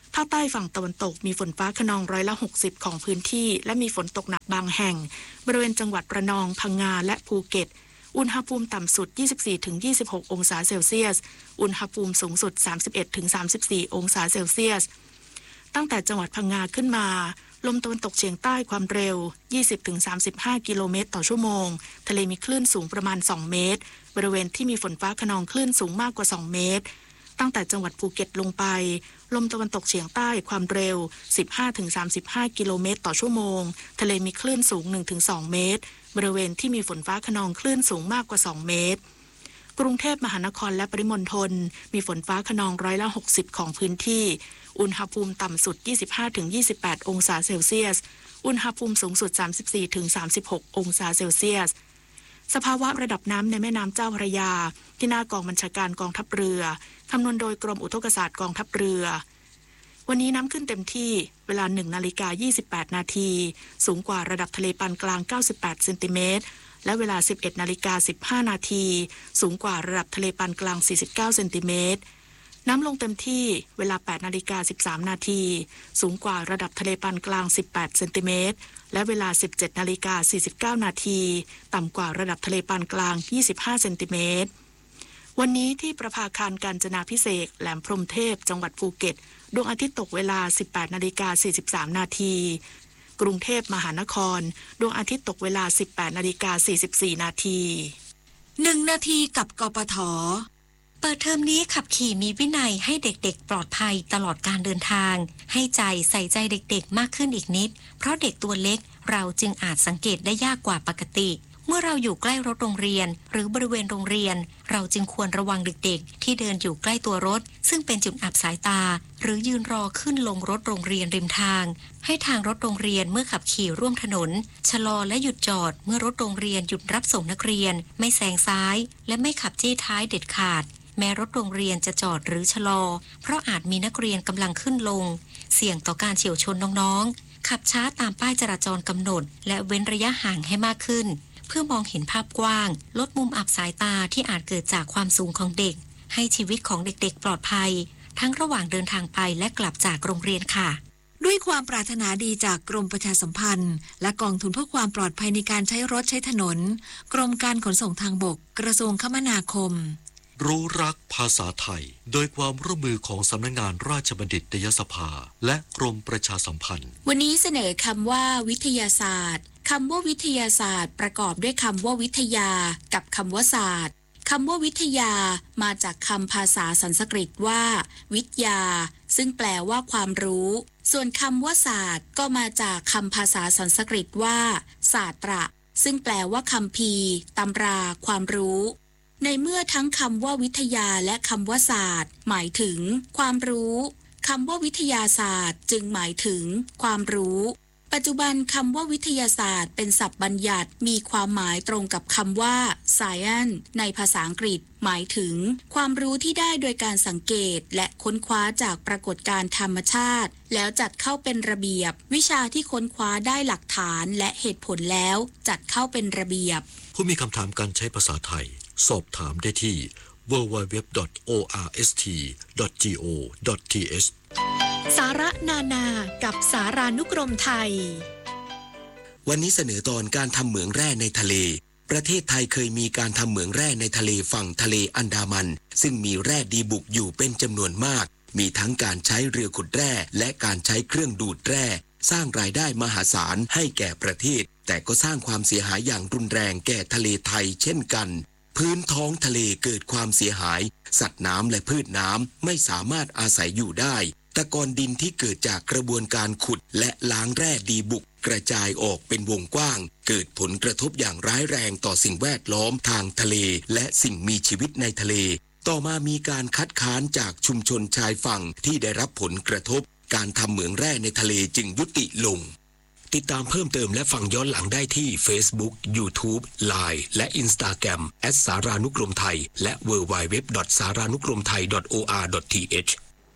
ภาคใต้ฝั่งตะวันตกมีฝนฟ้าคะนองร้อยละหกสิบของพื้นที่และมีฝนตกหนักบางแห่งบริเวณจังหวัดระนองพังงาและภูเก็ตอุณหภูมิต่ำสุด ยี่สิบสี่ถึงยี่สิบหก องศาเซลเซียสอุณหภูมิสูงสุด สามสิบเอ็ดถึงสามสิบสี่ องศาเซลเซียสตั้งแต่จังหวัดพังงาขึ้นมาลมตะวันตกเฉียงใต้ความเร็ว ยี่สิบถึงสามสิบห้า กิโลเมตรต่อชั่วโมงทะเลมีคลื่นสูงประมาณสองเมตรบริเวณที่มีฝนฟ้าคะนองคลื่นสูงมากกว่าสองเมตรตั้งแต่จังหวัดภูเก็ตลงไปลมตะวันตกเฉียงใต้ความเร็ว สิบห้าถึงสามสิบห้า กิโลเมตรต่อชั่วโมงทะเลมีคลื่นสูง หนึ่งถึงสอง เมตรบริเวณที่มีฝนฟ้าคะนองคลื่นสูงมากกว่าสองเมตรกรุงเทพมหานครและปริมณฑลมีฝนฟ้าคะนองร้อยละหกสิบของพื้นที่อุณหภูมิต่ำสุด ยี่สิบห้าถึงยี่สิบแปด องศาเซลเซียสอุณหภูมิสูงสุด สามสิบสี่ถึงสามสิบหก องศาเซลเซียสสภาวะระดับน้ำในแม่น้ำเจ้าพระยาที่หน้ากองบัญชาการกองทัพเรือคำนวณโดยกรมอุทกศาสตร์กองทัพเรือวันนี้น้ำขึ้นเต็มที่เวลา หนึ่งนาฬิกายี่สิบแปด นาทีสูงกว่าระดับทะเลปานกลางเก้าสิบแปดเซนติเมตรและเวลา สิบเอ็ดนาฬิกาสิบห้า นาทีสูงกว่าระดับทะเลปานกลางสี่สิบเก้าเซนติเมตรน้ำลงเต็มที่เวลา แปดนาฬิกาสิบสาม นาทีสูงกว่าระดับทะเลปานกลางสิบแปดเซนติเมตรและเวลา สิบเจ็ดนาฬิกาสี่สิบเก้า นาทีต่ำกว่าระดับทะเลปานกลางยี่สิบห้าเซนติเมตรวันนี้ที่ประภาคารกาญจนาภิเษกแหลมพรหมเทพจังหวัดภูเก็ตดวงอาทิตย์ตกเวลา สิบแปดนาฬิกาสี่สิบสาม นาทีกรุงเทพมหานครดวงอาทิตย์ตกเวลา สิบแปดนาฬิกาสี่สิบสี่ นาทีหนึ่งนาทีกับกปท.เปิดเทอมนี้ขับขี่มีวินัยให้เด็กๆปลอดภัยตลอดการเดินทางให้ใจใส่ใจเด็กๆมากขึ้นอีกนิดเพราะเด็กตัวเล็กเราจึงอาจสังเกตได้ยากกว่าปกติเมื่อเราอยู่ใกล้รถโรงเรียนหรือบริเวณโรงเรียนเราจึงควรระวังเด็กๆที่เดินอยู่ใกล้ตัวรถซึ่งเป็นจุดอับสายตาหรือยืนรอขึ้นลงรถโรงเรียนริมทางให้ทางรถโรงเรียนเมื่อขับขี่ร่วมถนนชะลอและหยุดจอดเมื่อรถโรงเรียนหยุดรับส่งนักเรียนไม่แซงซ้ายและไม่ขับจี้ท้ายเด็ดขาดแม้รถโรงเรียนจะจอดหรือชะลอเพราะอาจมีนักเรียนกำลังขึ้นลงเสี่ยงต่อการเฉี่ยวชนน้องๆขับช้าตามป้ายจราจรกำหนดและเว้นระยะห่างให้มากขึ้นเพื่อมองเห็นภาพกว้างลดมุมอับสายตาที่อาจเกิดจากความสูงของเด็กให้ชีวิตของเด็กๆปลอดภัยทั้งระหว่างเดินทางไปและกลับจากโรงเรียนค่ะด้วยความปรารถนาดีจากกรมประชาสัมพันธ์และกองทุนเพื่อความปลอดภัยในการใช้รถใช้ถนนกรมการขนส่งทางบกกระทรวงคมนาคมรู้รักภาษาไทยโดยความร่วมมือของสำนักงานราชบัณฑิตยสภาและกรมประชาสัมพันธ์วันนี้เสนอคำว่าวิทยาศาสตร์คำว่าวิทยาศาสตร์ประกอบด้วยคำว่าวิทยากับคำว่าศาสตร์คำว่าวิทยามาจากคำภาษาสันสกฤตว่าวิทยาซึ่งแปลว่าความรู้ส่วนคำว่าศาสตร์ก็มาจากคำภาษาสันสกฤตว่าศาสตระซึ่งแปลว่าคัมภีร์ตำราความรู้ในเมื่อทั้งคำว่าวิทยาและคำว่าศาสตร์หมายถึงความรู้คำว่าวิทยาศาสตร์จึงหมายถึงความรู้ปัจจุบันคำว่าวิทยาศาสตร์เป็นศัพท์บัญญัติมีความหมายตรงกับคำว่า science ในภาษาอังกฤษหมายถึงความรู้ที่ได้โดยการสังเกตและค้นคว้าจากปรากฏการณ์ธรรมชาติแล้วจัดเข้าเป็นระเบียบวิชาที่ค้นคว้าได้หลักฐานและเหตุผลแล้วจัดเข้าเป็นระเบียบผู้มีคำถามการใช้ภาษาไทยสอบถามได้ที่ ดับเบิลยู ดับเบิลยู ดับเบิลยู ดอท โอ อาร์ เอส ที ดอท จี โอ ดอท ที เอชสาระนานากับสารานุกรมไทยวันนี้เสนอตอนการทำเหมืองแร่ในทะเลประเทศไทยเคยมีการทำเหมืองแร่ในทะเลฝั่งทะเลอันดามันซึ่งมีแร่ดีบุกอยู่เป็นจำนวนมากมีทั้งการใช้เรือขุดแร่และการใช้เครื่องดูดแร่สร้างรายได้มหาศาลให้แก่ประเทศแต่ก็สร้างความเสียหายอย่างรุนแรงแก่ทะเลไทยเช่นกันพื้นท้องทะเลเกิดความเสียหายสัตว์น้ำและพืชน้ำไม่สามารถอาศัยอยู่ได้ตะกอนดินที่เกิดจากกระบวนการขุดและล้างแร่ดีบุกกระจายออกเป็นวงกว้างเกิดผลกระทบอย่างร้ายแรงต่อสิ่งแวดล้อมทางทะเลและสิ่งมีชีวิตในทะเลต่อมามีการคัดค้านจากชุมชนชายฝั่งที่ได้รับผลกระทบการทำเหมืองแร่ในทะเลจึงยุติลงติดตามเพิ่มเติมและฟังย้อนหลังได้ที่ Facebook YouTube ไลน์ และ Instagram แอท สารานุกรมไทยและ ดับเบิลยู ดับเบิลยู ดับเบิลยู ดอท สารานุกรมไทย ดอท โอ อาร์ ดอท ที เอช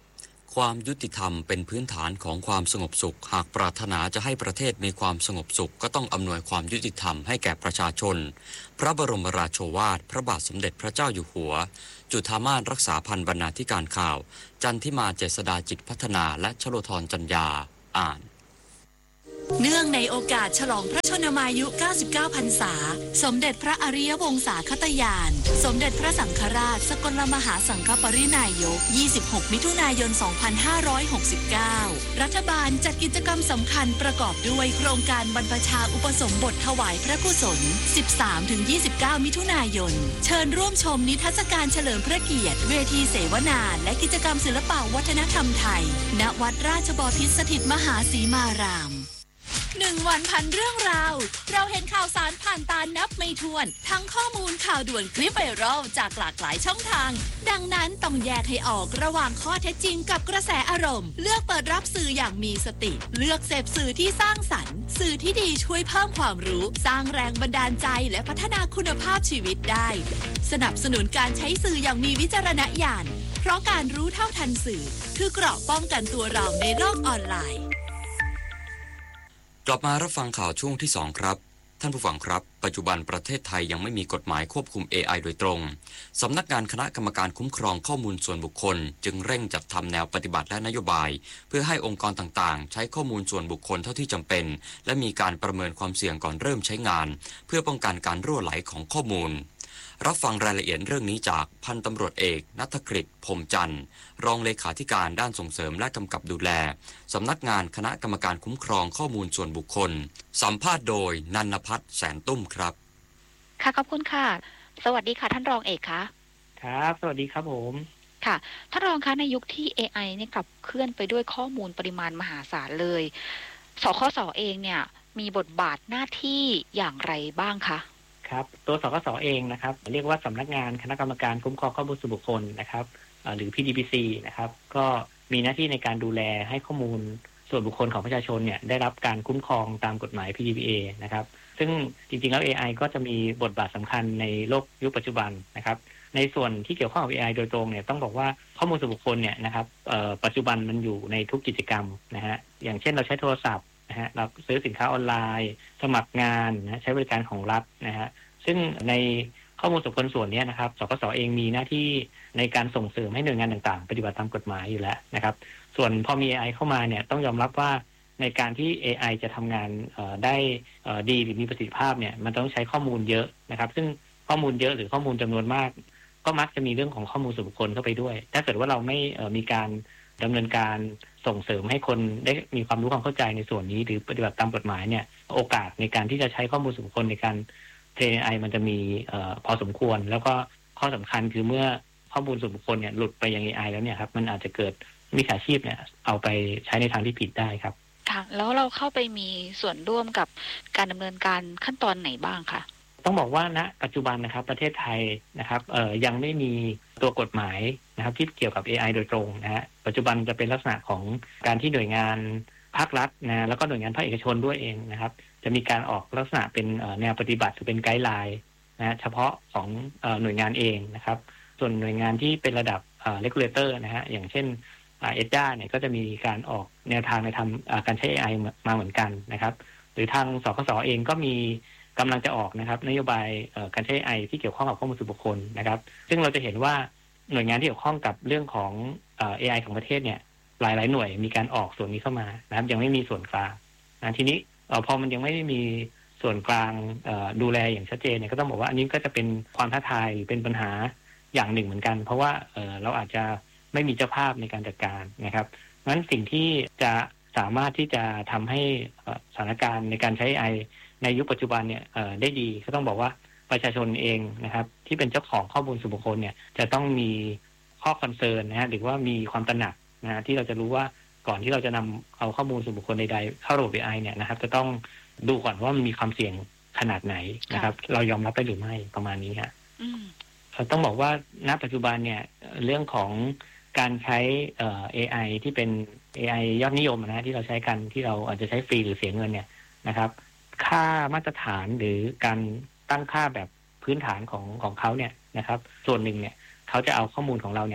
ความยุติธรรมเป็นพื้นฐานของความสงบสุขหากปรารถนาจะให้ประเทศมีความสงบสุขก็ต้องอำนวยความยุติธรรมให้แก่ประชาชนพระบรมราโชวาทพระบาทสมเด็จพระเจ้าอยู่หัวจุฑามาสรักษาพันธ์บรรณาธิการข่าวจันทิมาเจษฎาจิตพัฒนาและชโลธรจัญญาอ่านเนื่องในโอกาสฉลองพระชนมายุเก้าสิบเก้าพรรษาสมเด็จพระอริยวงศาคตญาณสมเด็จพระสังฆราชสกลมหาสังฆปรินายกยี่สิบหกมิถุนายนสองพันห้าร้อยหกสิบเก้ารัฐบาลจัดกิจกรรมสำคัญประกอบด้วยโครงการบรรพชาอุปสมบทถวายพระกุศล สิบสามถึงยี่สิบเก้า มิถุนายนเชิญร่วมชมนิทรรศการเฉลิมพระเกียรติเวทีเสวนาและกิจกรรมศิลปวัฒนธรรมไทยณวัดราชบพิตรสถิตมหาสีมารามหนึ่งวันพันเรื่องราวเราเห็นข่าวสารผ่านตานับไม่ถ้วนทั้งข้อมูลข่าวด่วนคลิปไวรัลจากหลากหลายช่องทางดังนั้นต้องแยกให้ออกระหว่างข้อเท็จจริงกับกระแสอารมณ์เลือกเปิดรับสื่ออย่างมีสติเลือกเสพสื่อที่สร้างสรรค์สื่อที่ดีช่วยเพิ่มความรู้สร้างแรงบันดาลใจและพัฒนาคุณภาพชีวิตได้สนับสนุนการใช้สื่ออย่างมีวิจารณญาณเพราะการรู้เท่าทันสื่อคือเกราะป้องกันตัวเราในโลกออนไลน์กลับมารับฟังข่าวช่วงที่สองครับท่านผู้ฟังครับปัจจุบันประเทศไทยยังไม่มีกฎหมายควบคุม เอ ไอ โดยตรงสำนักงานคณะกรรมการคุ้มครองข้อมูลส่วนบุคคลจึงเร่งจัดทำแนวปฏิบัติและนโยบายเพื่อให้องค์กรต่างๆใช้ข้อมูลส่วนบุคคลเท่าที่จำเป็นและมีการประเมินความเสี่ยงก่อนเริ่มใช้งานเพื่อป้องกันการรั่วไหลของข้อมูลรับฟังรายละเอียดเรื่องนี้จากพันตำรวจเอกณัฐกฤษพรหมจันทร์รองเลขาธิการด้านส่งเสริมและกำกับดูแลสำนักงานคณะกรรมการคุ้มครองข้อมูลส่วนบุคคลสัมภาษณ์โดยนันนภัทรแสนตุ้มครับค่ะขอบคุณค่ะสวัสดีค่ะท่านรองเอกคะครับสวัสดีครับผมค่ะท่านรองคะในยุคที่ เอ ไอ เนี่ยขับเคลื่อนไปด้วยข้อมูลปริมาณมหาศาลเลยสคส.เองเนี่ยมีบทบาทหน้าที่อย่างไรบ้างคะครับตัวสคส.เองนะครับเรียกว่าสำนักงานคณะกรรมการคุ้มครองข้อมูลส่วนบุคคลนะครับหรือ พี ดี บี ซี นะครับก็มีหน้าที่ในการดูแลให้ข้อมูลส่วนบุคคลของประชาชนเนี่ยได้รับการคุ้มครองตามกฎหมาย พี ดี บี เอ นะครับซึ่งจริงๆแล้ว เอ ไอ ก็จะมีบทบาทสำคัญในโลกยุคปัจจุบันนะครับในส่วนที่เกี่ยวข้องกับ เอ ไอ โดยตรงเนี่ยต้องบอกว่าข้อมูลส่วนบุคคลเนี่ยนะครับปัจจุบันมันอยู่ในทุกกิจกรรมนะฮะอย่างเช่นเราใช้โทรศัพท์นะฮะเราซื้อสินค้าออนไลน์สมัครงานนะใช้บริการของรัฐนะฮะซึ่งในข้อมูลส่วนบุคคลส่วนนี้นะครับสคส.เองมีหน้าที่ในการส่งเสริมให้หน่วยงานต่างๆปฏิบัติตามกฎหมายอยู่แล้วนะครับส่วนพอมี เอ ไอ เข้ามาเนี่ยต้องยอมรับว่าในการที่ เอ ไอ จะทำงานได้ดีหรือมีประสิทธิภาพเนี่ยมันต้องใช้ข้อมูลเยอะนะครับซึ่งข้อมูลเยอะหรือข้อมูลจำนวนมากก็มักจะมีเรื่องของข้อมูลส่วนบุคคลเข้าไปด้วยถ้าเกิดว่าเราไม่มีการดำเนินการส่งเสริมให้คนได้มีความรู้ความเข้าใจในส่วนนี้หรือปฏิบัติตามกฎหมายเนี่ยโอกาสในการที่จะใช้ข้อมูลส่วนบุคคลในการเทรน เอ ไอ มันจะมีเอ่อพอสมควรแล้วก็ข้อสำคัญคือเมื่อข้อมูลส่วนบุคคลเนี่ยหลุดไปยัง เอ ไอ แล้วเนี่ยครับมันอาจจะเกิดมิจฉาชีพเนี่ยเอาไปใช้ในทางที่ผิดได้ครับค่ะแล้วเราเข้าไปมีส่วนร่วมกับการดำเนินการขั้นตอนไหนบ้างคะต้องบอกว่าณปัจจุบันนะครับประเทศไทยนะครับเอ่อยังไม่มีตัวกฎหมายนะครับที่เกี่ยวกับ เอ ไอ โดยตรงนะฮะปัจจุบันจะเป็นลักษณะของการที่หน่วยงานภาครัฐนะแล้วก็หน่วยงานภาคเอกชนด้วยเองนะครับจะมีการออกลักษณะเป็นแนวปฏิบัติหรือเป็นไกด์ไลน์นะเฉพาะของหน่วยงานเองนะครับส่วนหน่วยงานที่เป็นระดับเลกูเลเตอร์นะฮะอย่างเช่นเอด้าเนี่ยก็จะมีการออกแนวทางในทำการใช้ เอ ไอ มาเหมือนกันนะครับหรือทางสคส.เองก็มีกำลังจะออกนะครับนโยบายการใช้ เอ ไอ ที่เกี่ยวข้องกับข้อมูลส่วนบุคคลนะครับซึ่งเราจะเห็นว่าหน่วยงานที่เกี่ยวข้องกับเรื่องของ เอ ไอ ของประเทศเนี่ยหลายๆหน่วยมีการออกส่วนนี้เข้ามานะครับยังไม่มีส่วนกลางนะทีนี้พอมันยังไม่ได้มีส่วนกลางดูแลอย่างชัดเจนเนี่ยก็ต้องบอกว่าอันนี้ก็จะเป็นความท้าทายหรือเป็นปัญหาอย่างหนึ่งเหมือนกันเพราะว่าเราอาจจะไม่มีเจ้าภาพในการจัดการนะครับงั้นสิ่งที่จะสามารถที่จะทำให้สถานการณ์ในการใช้ เอ ไอ ในยุคปัจจุบันเนี่ยได้ดีก็ต้องบอกว่าประชาชนเองนะครับที่เป็นเจ้าของข้อมูลส่วนบุคคลเนี่ยจะต้องมีข้อคอนเซิร์นนะฮะหรือว่ามีความตระหนักนะที่เราจะรู้ว่าก่อนที่เราจะนำเอาข้อมูลส่วนบุคคลใดๆเข้าระบบ เอ ไอ เนี่ยนะครับจะต้องดูก่อนว่ามันมีความเสี่ยงขนาดไหนนะครับเรายอมรับได้หรือไม่ประมาณนี้ครับต้องบอกว่าณปัจจุบันเนี่ยเรื่องของการใช้เอ่อ เอ ไอ ที่เป็น เอ ไอ ยอดนิยมนะที่เราใช้กันที่เราอาจจะใช้ฟรีหรือเสียเงินเนี่ยนะครับค่ามาตรฐานหรือการตั้งค่าแบบพื้นฐานของของเขาเนี่ยนะครับส่วนหนึ่งเนี่ยเขาจะเอาข้อมูลของเราเนี่ยไป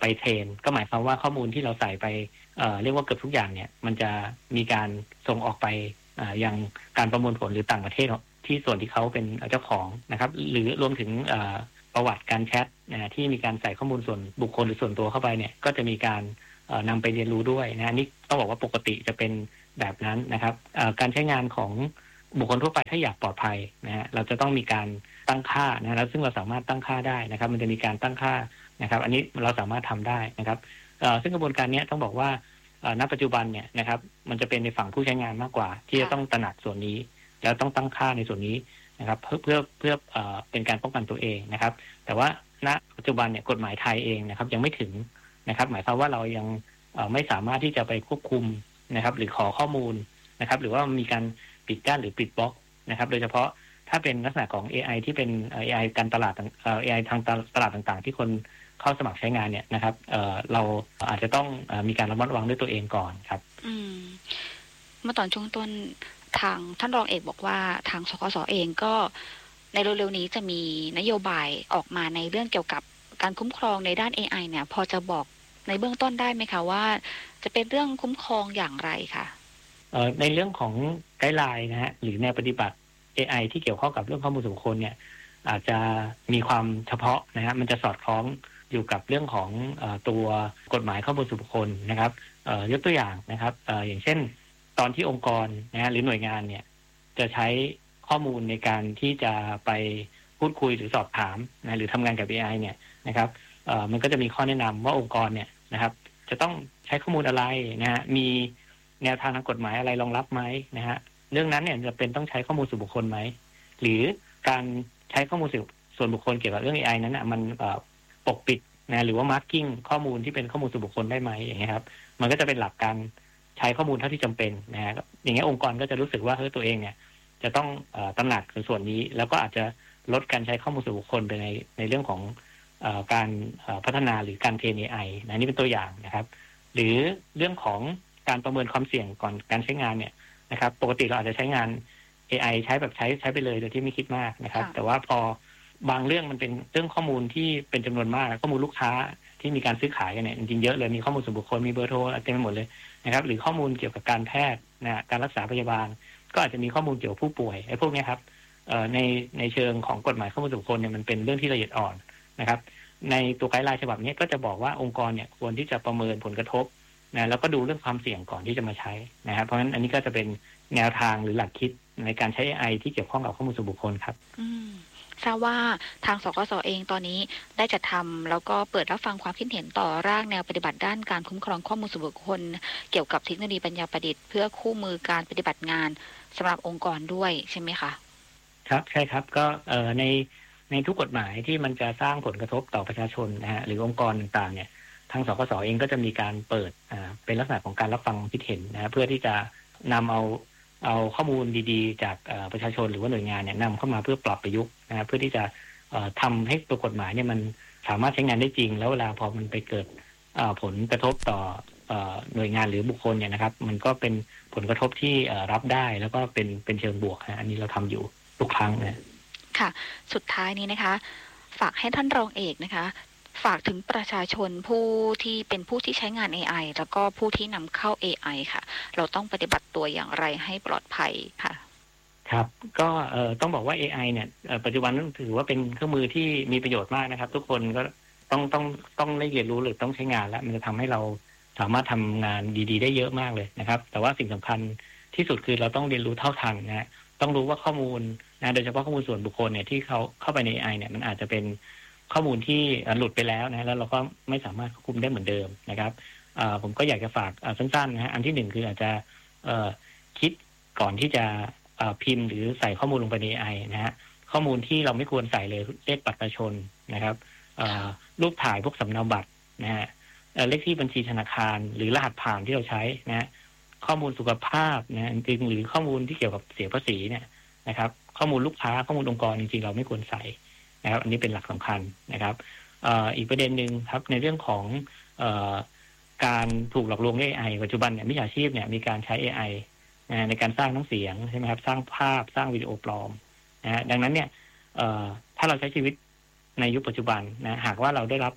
ไปเทรนก็หมายความว่าข้อมูลที่เราใส่ไปเอ่อเรียกว่าเกือบทุกอย่างเนี่ยมันจะมีการส่งออกไปอ่ายังการประมวลผลหรือต่างประเทศที่ส่วนที่เขาเป็นเจ้าของนะครับหรือรวมถึงเอ่อประวัติการแชทนะที่มีการใส่ข้อมูลส่วนบุคคลหรือส่วนตัวเข้าไปเนี่ยก็จะมีการนำไปเรียนรู้ด้วยนะนี่ต้องบอกว่าปกติจะเป็นแบบนั้นนะครับการใช้งานของบุคคลทั่วไปถ้าอยากปลอดภัยนะฮะเราจะต้องมีการตั้งค่านะแล้วซึ่งเราสามารถตั้งค่าได้นะครับมันจะมีการตั้งค่านะครับอันนี้เราสามารถทำได้นะครับซึ่งกระบวนการนี้ต้องบอกว่าณปัจจุบันเนี่ยนะครับมันจะเป็นในฝั่งผู้ใช้งานมากกว่าที่จะต้องตระหนักส่วนนี้แล้วต้องตั้งค่าในส่วนนี้นะครับเพื่อเพื่อเพื่อเป็นการป้องกันตัวเองนะครับแต่ว่าณปัจจุบันเนี่ยกฎหมายไทยเองนะครับยังไม่ถึงนะครับหมายความว่าเรายังไม่สามารถที่จะไปควบคุมนะครับหรือขอข้อมูลนะครับหรือว่ามีการปิดกั้นหรือปิดบล็อกนะครับโดยเฉพาะถ้าเป็นลักษณะของ เอ ไอ ที่เป็น เอ ไอ การตลาดเอ่อ เอ ไอ ทางตลาดต่างๆที่คนเข้าสมัครใช้งานเนี่ยนะครับเอ่อเราอาจจะต้องมีการระมัดระวังด้วยตัวเองก่อนครับอืมเมื่อตอนช่วงต้นทางท่านรองเอกบอกว่าทางสคสเองก็ในเร็วๆนี้จะมีนโยบายออกมาในเรื่องเกี่ยวกับการคุ้มครองในด้าน เอ ไอ เนี่ยพอจะบอกในเบื้องต้นได้ไหมคะว่าจะเป็นเรื่องคุ้มครองอย่างไรคะเอ่อในเรื่องของไกด์ไลน์นะฮะหรือแนวปฏิบัติ เอ ไอ ที่เกี่ยวข้องกับเรื่องข้อมูลส่วนบุคคลเนี่ยอาจจะมีความเฉพาะนะฮะมันจะสอดคล้องอยู่กับเรื่องของเอ่อตัวกฎหมายข้อมูลส่วนบุคคลนะครับเอ่อยกตัวอย่างนะครับเอ่ออย่างเช่นตอนที่องค์กรนะฮะหรือหน่วยงานเนี่ยจะใช้ข้อมูลในการที่จะไปพูดคุยหรือสอบถามนะหรือทำงานกับ เอ ไอ เนี่ยนะครับเอ่อมันก็จะมีข้อแนะนำว่าองค์กรเนี่ยนะครับจะต้องใช้ข้อมูลอะไรนะฮะมีแนวทางทางกฎหมายอะไรรองรับไหมนะฮะเรื่องนั้นเนี่ยจะเป็นต้องใช้ข้อมูลส่วนบุคคลไหมหรือการใช้ข้อมูลส่วนบุคคลเกี่ยวกับเรื่อง เอ ไอ นั้นนะมันปกปิดนะหรือว่า marking ข้อมูลที่เป็นข้อมูลส่วนบุคคลได้ไหมอย่างเงี้ยครับมันก็จะเป็นหลักการใช้ข้อมูลเท่าที่จำเป็นนะฮะอย่างเงี้ยองค์กรก็จะรู้สึกว่าเฮ้ยตัวเองเนี่ยจะต้องตระหนักในส่วนนี้แล้วก็อาจจะลดการใช้ข้อมูลส่วนบุคคลไปในในเรื่องของการพัฒนาหรือการเทรน เอ ไอ นะนี่เป็นตัวอย่างนะครับหรือเรื่องของการประเมินความเสี่ยงก่อนการใช้งานเนี่ยนะครับปกติเราอาจจะใช้งาน เอ ไอ ใช้แบบใช้ใช้ไปเลยโดยที่ไม่คิดมากนะครับแต่ว่าพอบางเรื่องมันเป็นเรื่องข้อมูลที่เป็นจำนวนมากข้อมูลลูกค้าที่มีการซื้อขายกันเนี่ยจริงๆเยอะเลยมีข้อมูลส่วนบุคคลมีเบอร์โทรเต็มไปหมดเลยนะครับหรือข้อมูลเกี่ยวกับการแพทย์นะการรักษาพยาบาลก็อาจจะมีข้อมูลเกี่ยวกับผู้ป่วยไอ้พวกนี้ครับในในเชิงของกฎหมายข้อมูลส่วนบุคคลเนี่ยมันเป็นเรื่องที่ละเอียดอ่อนนะครับในตัวไกด์ไลน์ฉบับนี้ก็จะบอกว่าองค์กรเนี่ยควรที่จะประเมินผลกระทบนะแล้วก็ดูเรื่องความเสี่ยงก่อนที่จะมาใช้นะครับเพราะฉะนั้นอันนี้ก็จะเป็นแนวทางหรือหลักคิดในการใช้ เอ ไอ ที่เกี่ยวข้องกับข้อมูลส่วนบุคคลครับอืมทราบว่าทางสคสเองตอนนี้ได้จัดทำแล้วก็เปิดรับฟังความคิดเห็นต่อร่างแนวปฏิบัติด้านการคุ้มครองข้อมูลส่วนบุคคลเกี่ยวกับเทคโนโลยีปัญญาประดิษฐ์เพื่อคู่มือการปฏิบัติงานสำหรับองค์กรด้วยใช่ไหมคะครับใช่ครับก็เอ่อในในทุกกฎหมายที่มันจะสร้างผลกระทบต่อประชาชนนะฮะหรือองค์กรต่างๆเนี่ยทางสคสเองก็จะมีการเปิดอ่าเป็นลักษณะของการรับฟังคิดเห็นนะเพื่อที่จะนำเอาเอาข้อมูลดีๆจากประชาชนหรือว่าหน่วยงานเนี่ยนำเข้ามาเพื่อปรับประยุกต์นะเพื่อที่จะทำให้ตัวกฎหมายเนี่ยมันสามารถใช้งานได้จริงแล้วเวลาพอมันไปเกิดผลกระทบต่อหน่วยงานหรือบุคคลเนี่ยนะครับมันก็เป็นผลกระทบที่รับได้แล้วก็เป็นเป็นเชิงบวกนะอันนี้เราทำอยู่ทุกครั้งนะค่ะสุดท้ายนี้นะคะฝากให้ท่านรองเอกนะคะฝากถึงประชาชนผู้ที่เป็นผู้ที่ใช้งาน เอ ไอ แล้วก็ผู้ที่นำเข้า เอ ไอ ค่ะเราต้องปฏิบัติตัวอย่างไรให้ปลอดภัยค่ะครับก็เอ่อต้องบอกว่า เอ ไอ เนี่ยปัจจุบันถือว่าเป็นเครื่องมือที่มีประโยชน์มากนะครับทุกคนก็ต้องต้องต้องได้เรียนรู้หรือต้องใช้งานแล้วมันจะทำให้เราสามารถทำงานดีๆได้เยอะมากเลยนะครับแต่ว่าสิ่งสำคัญที่สุดคือเราต้องเรียนรู้เท่าทันนะต้องรู้ว่าข้อมูลนะโดยเฉพาะข้อมูลส่วนบุคคลเนี่ยที่เขาเข้าไปใน เอ ไอ เนี่ยมันอาจจะเป็นข้อมูลที่หลุดไปแล้วนะแล้วเราก็ไม่สามารถควบคุมได้เหมือนเดิมนะครับผมก็อยากจะฝากสั้นๆนะฮะอันที่หนึ่งคืออาจจะคิดก่อนที่จะพิมพ์หรือใส่ข้อมูลลงไปใน เอ ไอ นะฮะข้อมูลที่เราไม่ควรใส่เลยเลขบัตรประชาชนนะครับรูปถ่ายพวกสำเนาบัตรนะฮะเลขที่บัญชีธนาคารหรือรหัสผ่านที่เราใช้นะข้อมูลสุขภาพนะจริงหรือข้อมูลที่เกี่ยวกับเสียภาษีเนี่ยนะครับข้อมูลลูกค้าข้อมูลองค์กรจริงๆเราไม่ควรใส่นะครับอันนี้เป็นหลักสำคัญนะครับอีกประเด็นหนึ่งครับในเรื่องของการถูกหลอกลวงด้วย เอ ไอ ปัจจุบันเนี่ยมิจฉาชีพเนี่ยมีการใช้ เอ ไอ ในการสร้างทั้งเสียงใช่ไหมครับสร้างภาพสร้างวิดีโอปลอมนะฮะดังนั้นเนี่ยถ้าเราใช้ชีวิตในยุคปัจจุบันนะหากว่าเราได้รับ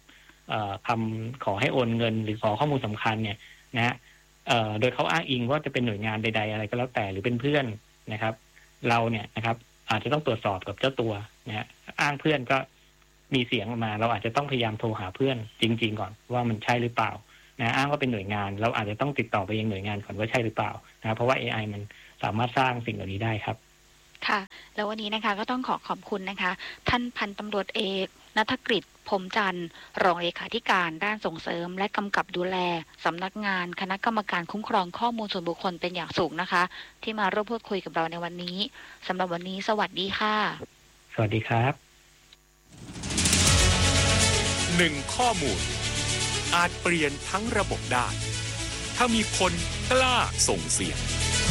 คำขอให้โอนเงินหรือขอข้อมูลสำคัญเนี่ยนะฮะโดยเขาอ้างอิงว่าจะเป็นหน่วยงานใดๆอะไรก็แล้วแต่หรือเป็นเพื่อนนะครับเราเนี่ยนะครับอาจจะต้องตรวจสอบกับเจ้าตัวนะฮะอ้างเพื่อนก็มีเสียงออกมาเราอาจจะต้องพยายามโทรหาเพื่อนจริงๆก่อนว่ามันใช่หรือเปล่านะอ้างว่าเป็นหน่วยงานเราอาจจะต้องติดต่อไปยังหน่วยงานก่อนว่าใช่หรือเปล่านะเพราะว่า เอ ไอ มันสามารถสร้างสิ่งเหล่านี้ได้ครับค่ะแล้ววันนี้นะคะก็ต้องขอขอบคุณนะคะท่านพันตำรวจเอกณัฐกฤษพรหมจันทร์รองเลขาธิการด้านส่งเสริมและกำกับดูแลสำนักงานคณะกรรมการคุ้มครองข้อมูลส่วนบุคคลเป็นอย่างสูงนะคะที่มาร่วมพูดคุยกับเราในวันนี้สำหรับวันนี้สวัสดีค่ะสวัสดีครับหนึ่งข้อมูลอาจเปลี่ยนทั้งระบบได้ถ้ามีคนกล้าส่งเสียง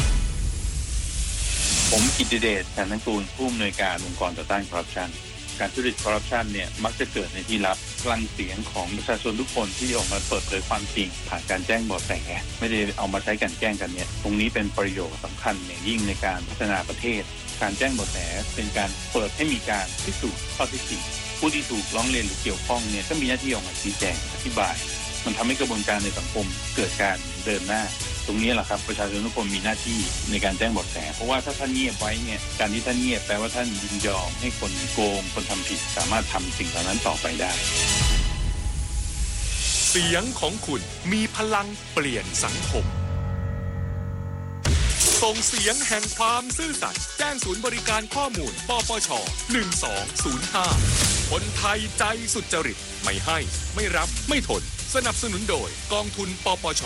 ผมกิตติเดช แสนนังกูลผู้อำนวยการองค์กรต่อต้านคอร์รัปชันการทุจริตคอร์รัปชันเนี่ยมักจะเกิดในที่ลับพลังเสียงของประชาชนทุกคนที่ออกมาเปิดเผยความจริงผ่านการแจ้งเบาะแสไม่ได้เอามาใช้กันแกล้งกันเนี่ยตรงนี้เป็นประโยชน์สำคัญอย่างยิ่งในการพัฒนาประเทศการแจ้งเบาะแสเป็นการเปิดให้มีการพิสูจน์ข้อเท็จจริงผู้ที่ถูกร้องเรียนหรือเกี่ยวข้องเนี่ยก็มีหน้าที่ออกมาชี้แจงอธิบายมันทำให้กระบวนการในสังคมเกิดการเดินหน้าตรงนี้แหละครับประชาชนทุกคนมีหน้าที่ในการแจ้งเบาะแสเพราะว่าถ้าท่านเงียบไว้เนี่ยการที่ท่านเงียบแปลว่าท่านยินยอมให้คนโกงคนทำผิดสามารถทำสิ่งเหล่านั้นต่อไปได้เสียงของคุณมีพลังเปลี่ยนสังคมส่งเสียงแห่งความซื่อสัตย์แจ้งศูนย์บริการข้อมูลปปชหนึ่งสองศูนย์ห้าคนไทยใจสุจริตไม่ให้ไม่รับไม่ทนสนับสนุนโดยกองทุนปปช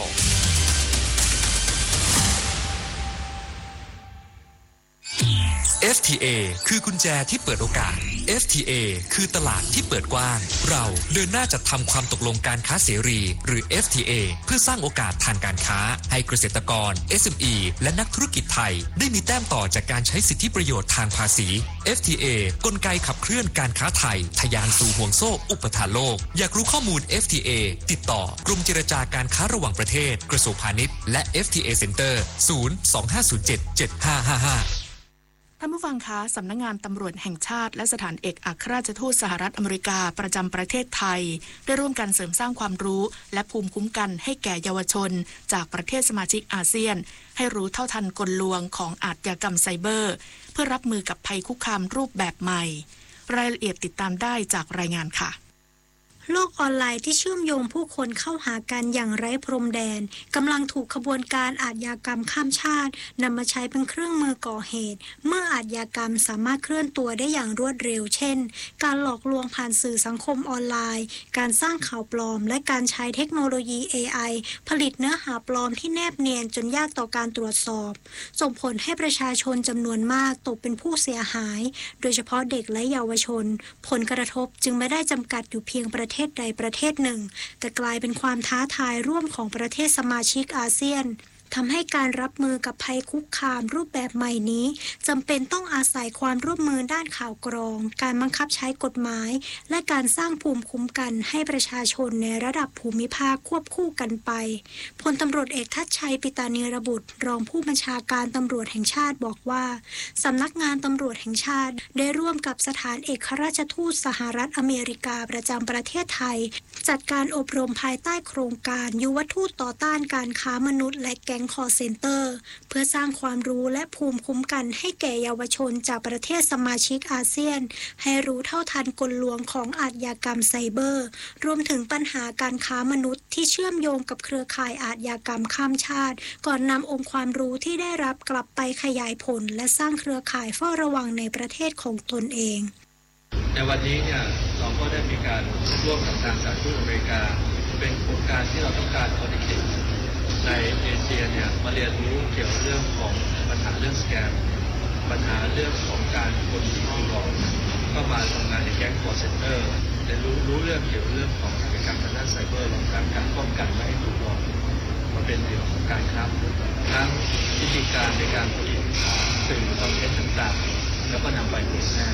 เอฟ ที เอ คือกุญแจที่เปิดโอกาส เอฟ ที เอ คือตลาดที่เปิดกว้างเราเดินหน้าจัดทำความตกลงการค้าเสรีหรือ เอฟ ที เอ เพื่อสร้างโอกาสทางการค้าให้เกษตรกร เอส เอ็ม อี และนักธุรกิจไทยได้มีแต้มต่อจากการใช้สิทธิประโยชน์ทางภาษี เอฟ ที เอ กลไกขับเคลื่อนการค้าไทยทะยานสู่ห่วงโซ่อุปทานโลกอยากรู้ข้อมูล เอฟ ที เอ ติดต่อกรมเจรจาการค้าระหว่างประเทศกระทรวงพาณิชย์และ เอฟ ที เอ Center ศูนย์ สอง ห้า ศูนย์ เจ็ด เจ็ด ห้า ห้า ห้าท่านผู้ฟังคะสำนักงานตำรวจแห่งชาติและสถานเอกอัครราชทูตสหรัฐอเมริกาประจำประเทศไทยได้ร่วมกันเสริมสร้างความรู้และภูมิคุ้มกันให้แก่เยาวชนจากประเทศสมาชิกอาเซียนให้รู้เท่าทันกลลวงของอาชญากรรมไซเบอร์เพื่อรับมือกับภัยคุกคามรูปแบบใหม่รายละเอียดติดตามได้จากรายงานค่ะโลกออนไลน์ที่เชื่อมโยงผู้คนเข้าหากันอย่างไร้พรมแดนกำลังถูกขบวนการอาชญากรรมข้ามชาตินำมาใช้เป็นเครื่องมือก่อเหตุเมื่ออาชญากรรมสามารถเคลื่อนตัวได้อย่างรวดเร็วเช่นการหลอกลวงผ่านสื่อสังคมออนไลน์การสร้างข่าวปลอมและการใช้เทคโนโลยี เอ ไอ ผลิตเนื้อหาปลอมที่แนบเนียนจนยากต่อการตรวจสอบส่งผลให้ประชาชนจำนวนมากตกเป็นผู้เสียหายโดยเฉพาะเด็กและเยาวชนผลกระทบจึงไม่ได้จำกัดอยู่เพียงประเทศใดประเทศหนึ่งแต่กลายเป็นความท้าทายร่วมของประเทศสมาชิกอาเซียนทำให้การรับมือกับภัยคุกคามรูปแบบใหม่นี้จำเป็นต้องอาศัยความร่วมมือด้านข่าวกรองการบังคับใช้กฎหมายและการสร้างภูมิคุ้มกันให้ประชาชนในระดับภูมิภาคควบคู่กันไปพลตำรวจเอกทัชชัยปิตานีรบุตรรองผู้บัญชาการตำรวจแห่งชาติบอกว่าสำนักงานตำรวจแห่งชาติได้ร่วมกับสถานเอกอัครราชทูตสหรัฐอเมริกาประจำประเทศไทยจัดการอบรมภายใต้โครงการยุวทูตต่อต้านการค้ามนุษย์และแก๊งcall center เพื่อสร้างความรู้และภูมิคุ้มกันให้แก่เยาวชนจากประเทศสมาชิกอาเซียนให้รู้เท่าทันกลลวงของอาชญากรรมไซเบอร์รวมถึงปัญหาการค้ามนุษย์ที่เชื่อมโยงกับเครือข่ายอาชญากรรมข้ามชาติก่อนนำองค์ความรู้ที่ได้รับกลับไปขยายผลและสร้างเครือข่ายเฝ้าระวังในประเทศของตนเองในวันนี้เนี่ยเราก็ได้มีการร่วมกับทางสหรัฐอเมริกาเป็นโครงการที่เราต้องการเอาเด็กๆในเอเชียเนี่ยมาเรียนรู้เกี่ยวกับเรื่องของปัญหาเรื่องสแกมปัญหาเรื่องของการคนที่ถูกหลอกเข้ามาทำงานในแก๊งคอลเซ็นเตอร์ได้รู้รู้เรื่องเกี่ยวกับเรื่องของอาชญากรรมทางด้านไซเบอร์รวมทั้งการป้องกันไม่ให้ถูกหลอกมาเป็นเรื่องของการค้ามนุษย์ทั้งวิธีการในการผลิตสื่อคอนเทนต์ต่างๆแล้วก็นำไปเผยแพร่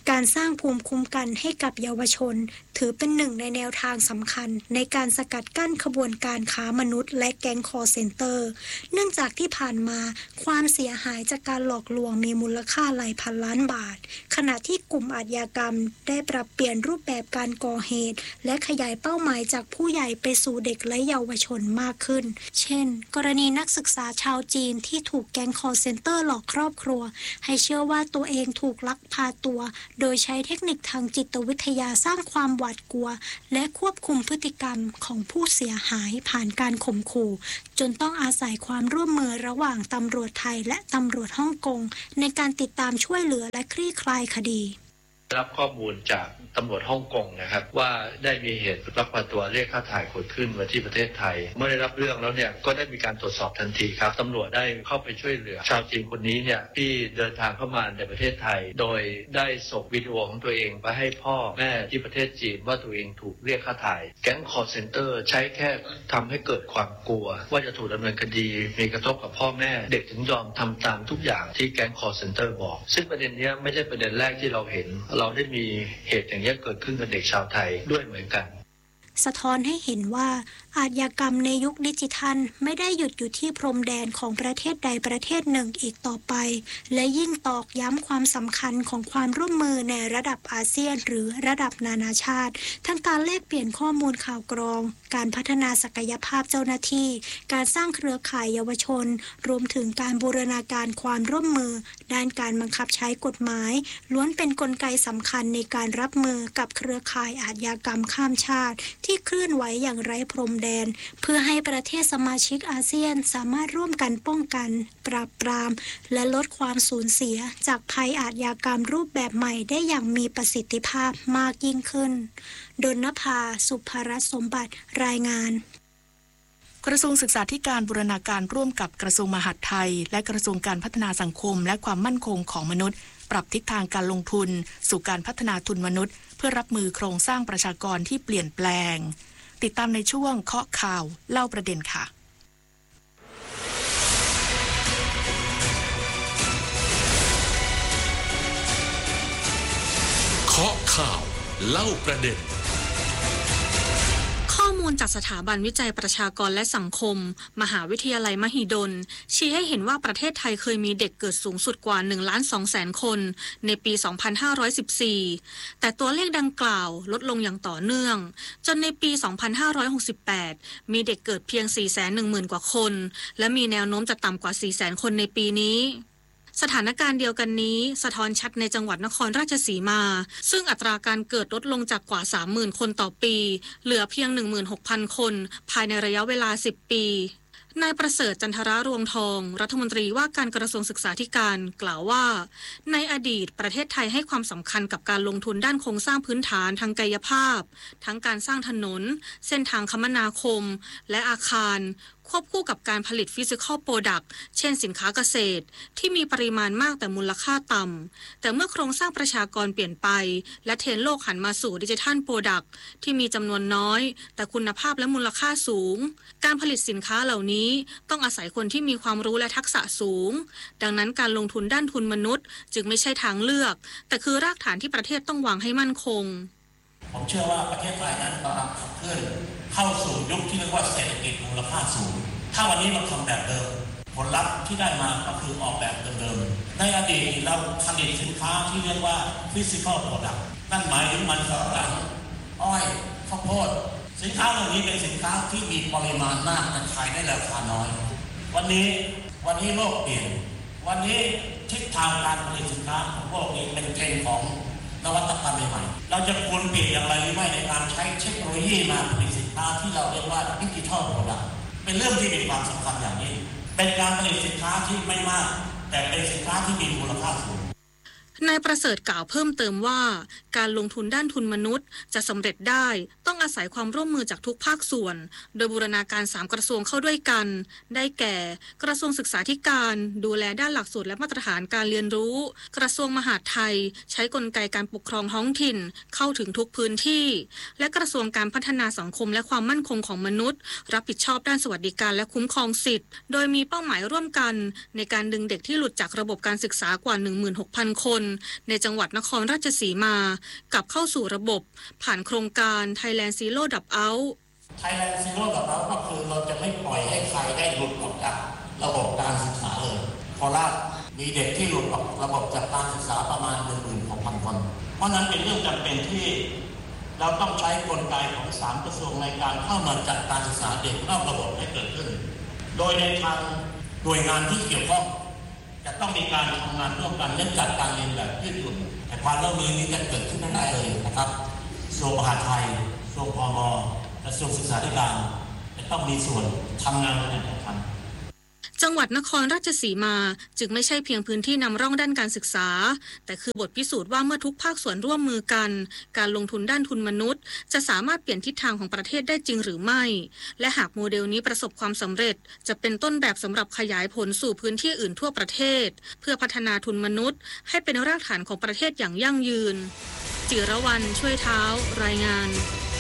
การสร้างภูมิคุ้มกันให้กับเยาวชนถือเป็นหนึ่งในแนวทางสำคัญในการสกัดกั้นขบวนการค้ามนุษย์และแก๊งคอร์เซ็นเตอร์เนื่องจากที่ผ่านมาความเสียหายจากการหลอกลวงมีมูลค่าหลายพันล้านบาทขณะที่กลุ่มอาชญากรรมได้ปรับเปลี่ยนรูปแบบการก่อเหตุและขยายเป้าหมายจากผู้ใหญ่ไปสู่เด็กและเยาวชนมากขึ้นเช่นกรณีนักศึกษาชาวจีนที่ถูกแก๊งคอร์เซ็นเตอร์หลอกครอบครัวให้เชื่อว่าตัวเองถูกลักพาตัวโดยใช้เทคนิคทางจิตวิทยาสร้างความหวาดกลัวและควบคุมพฤติกรรมของผู้เสียหายผ่านการข่มขู่จนต้องอาศัยความร่วมมือระหว่างตำรวจไทยและตำรวจฮ่องกงในการติดตามช่วยเหลือและคลี่คลายคดีรับข้อมูลจากตำรวจฮ่องกงนะครับว่าได้มีเหตุลักพาตัวเรียกค่าถ่ายเกิดขึ้นมาที่ประเทศไทยเมื่อได้รับเรื่องแล้วเนี่ยก็ได้มีการตรวจสอบทันทีครับตำรวจได้เข้าไปช่วยเหลือชาวจีนคนนี้เนี่ยที่เดินทางเข้ามาในประเทศไทยโดยได้ส่งวิดีโอของตัวเองไปให้พ่อแม่ที่ประเทศจีนว่าตัวเองถูกเรียกค่าถ่ายแก๊งคอร์เซ็นเตอร์ใช้แค่ทำให้เกิดความกลัวว่าจะถูกดำเนินคดีมีกระทบกับพ่อแม่เด็กถึงยอมทำตามทุกอย่างที่แก๊งคอร์เซ็นเตอร์บอกซึ่งประเด็นนี้ไม่ใช่ประเด็นแรกที่เราเห็นเราได้มีเหตุอย่างนี้เกิดขึ้นกับเด็กชาวไทยด้วยเหมือนกันสะท้อนให้เห็นว่าอาชญากรรมในยุคดิจิทัลไม่ได้หยุดอยู่ที่พรมแดนของประเทศใดประเทศหนึ่งอีกต่อไปและยิ่งตอกย้ำความสำคัญของความร่วมมือในระดับอาเซียนหรือระดับนานาชาติทั้งการแลกเปลี่ยนข้อมูลข่าวกรองการพัฒนาศักยภาพเจ้าหน้าที่การสร้างเครือข่ายเยาวชนรวมถึงการบูรณาการความร่วมมือด้านการบังคับใช้กฎหมายล้วนเป็นกลไกสำคัญในการรับมือกับเครือข่ายอาชญากรรมข้ามชาติที่เคลื่อนไหวอย่างไร้พรมแดนเพื่อให้ประเทศสมาชิกอาเซียนสามารถร่วมกันป้องกันปราบปรามและลดความสูญเสียจากภัยอาชญากรรมรูปแบบใหม่ได้อย่างมีประสิทธิภาพมากยิ่งขึ้นดลนภา สุภรัตน์สมบัติรายงานกระทรวงศึกษาธิการบูรณาการร่วมกับกระทรวงมหาดไทยและกระทรวงการพัฒนาสังคมและความมั่นคงของมนุษย์ปรับทิศทางการลงทุนสู่การพัฒนาทุนมนุษย์เพื่อรับมือโครงสร้างประชากรที่เปลี่ยนแปลงติดตามในช่วงเคาะข่าวเล่าประเด็นค่ะเคาะข่าวเล่าประเด็นข้อมูลจากสถาบันวิจัยประชากรและสังคมมหาวิทยาลัยมหิดลชี้ให้เห็นว่าประเทศไทยเคยมีเด็กเกิดสูงสุดกว่า หนึ่งล้านสองแสน คนในปี สองพันห้าร้อยสิบสี่ แต่ตัวเลขดังกล่าวลดลงอย่างต่อเนื่องจนในปี สองพันห้าร้อยหกสิบแปด มีเด็กเกิดเพียง สี่แสนหนึ่งหมื่น กว่าคนและมีแนวโน้มจะต่ำกว่า สี่แสน คนในปีนี้สถานการณ์เดียวกันนี้สะท้อนชัดในจังหวัดนครราชสีมาซึ่งอัตราการเกิดลดลงจากกว่า สามหมื่น คนต่อปีเหลือเพียง หนึ่งหมื่นหกพัน คนภายในระยะเวลา สิบ ปีนายประเสริฐจันทรารวงทองรัฐมนตรีว่าการกระทรวงศึกษาธิการกล่าวว่าในอดีตประเทศไทยให้ความสำคัญกับการลงทุนด้านโครงสร้างพื้นฐานทางกายภาพทั้งการสร้างถนนเส้นทางคมนาคมและอาคารควบคู่กับการผลิตฟิสิคอลโปรดักต์เช่นสินค้าเกษตรที่มีปริมาณมากแต่มูลค่าต่ำแต่เมื่อโครงสร้างประชากรเปลี่ยนไปและเทรนด์โลกหันมาสู่ดิจิทัลโปรดักต์ที่มีจำนวนน้อยแต่คุณภาพและมูลค่าสูงการผลิตสินค้าเหล่านี้ต้องอาศัยคนที่มีความรู้และทักษะสูงดังนั้นการลงทุนด้านทุนมนุษย์จึงไม่ใช่ทางเลือกแต่คือรากฐานที่ประเทศต้องวางให้มั่นคงผมเชื่อว่าประเทศไทยนั้นกำลังขับเคลื่อนเข้าสู่ยุคที่เรียกว่าเศรษฐกิจมูลค่าสูงถ้าวันนี้เราทำแบบเดิมผลลัพธ์ที่ได้มาก็คือออกแบบเดิมๆในอดีตเราผลิตสินค้าที่เรียกว่า physical product นั่นหมายถึงมันสำปะหลังอ้อยข้าวโพดสินค้าเหล่านี้เป็นสินค้าที่มีปริมาณมากแต่ขายได้ราคาน้อยวันนี้วันนี้โลกเปลี่ยนวันนี้ทิศทางการผลิตสินค้าของโลกนี้เป็นเทรนด์ของนวัตกรรมใหม่ๆเราจะควรเปลี่ยนอย่างไรหรือไม่ในการใช้เทคโนโลยีมาผลิตสินค้าที่เราเรียกว่าดิจิทัลโปรดักต์เป็นเรื่องที่มีความสำคัญอย่างนี้เป็นการผลิตสินค้าที่ไม่มากแต่เป็นสินค้าที่มีมูลค่าสูงนายประเสริฐกล่าวเพิ่มเติมว่าการลงทุนด้านทุนมนุษย์จะสำเร็จได้ต้องอาศัยความร่วมมือจากทุกภาคส่วนโดยบูรณาการสามกระทรวงเข้าด้วยกันได้แก่กระทรวงศึกษาธิการดูแลด้านหลักสูตรและมาตรฐานการเรียนรู้กระทรวงมหาดไทยใช้กลไกการปกครองท้องถิ่นเข้าถึงทุกพื้นที่และกระทรวงการพัฒนาสังคมและความมั่นคงของมนุษย์รับผิดชอบด้านสวัสดิการและคุ้มครองสิทธิ์โดยมีเป้าหมายร่วมกันในการดึงเด็กที่หลุดจากระบบการศึกษากว่า หนึ่งหมื่นหกพัน คนในจังหวัดนครราชสีมากลับเข้าสู่ระบบผ่านโครงการ Thailand Zero Dropout Thailand Zero Dropout ก็คือเราจะไม่ปล่อยให้ใครได้หลุดออกจากระบบการศึกษาเลยโคราชมีเด็กที่หลุดออกระบบจากการศึกษาประมาณ หนึ่งหมื่นหกพัน คนเพราะนั้นเป็นเรื่องจำเป็นที่เราต้องใช้กลไกของสามกระทรวงในการเข้ามาจัดการศึกษาเด็กนอกระบบให้เกิดขึ้นโดยในทางหน่วยงานที่เกี่ยวข้องจะต้องมีการทำงานร่วมกันและจัดการเรียนแบบยืดหยุ่นแต่ความร่วมมือนี้จะเกิดขึ้นไม่ได้เลยนะครับกระทรวงมหาดไทยกระทรวงพม.กระทรวงศึกษาธิการจะต้องมีส่วนทำงานในการทำจังหวัดนครราชสีมาจึงไม่ใช่เพียงพื้นที่นำร่องด้านการศึกษาแต่คือบทพิสูจน์ว่าเมื่อทุกภาคส่วนร่วมมือกันการลงทุนด้านทุนมนุษย์จะสามารถเปลี่ยนทิศทางของประเทศได้จริงหรือไม่และหากโมเดลนี้ประสบความสำเร็จจะเป็นต้นแบบสำหรับขยายผลสู่พื้นที่อื่นทั่วประเทศเพื่อพัฒนาทุนมนุษย์ให้เป็นรากฐานของประเทศอย่างยั่งยืนจิรวรรณช่วยเท้ารายงาน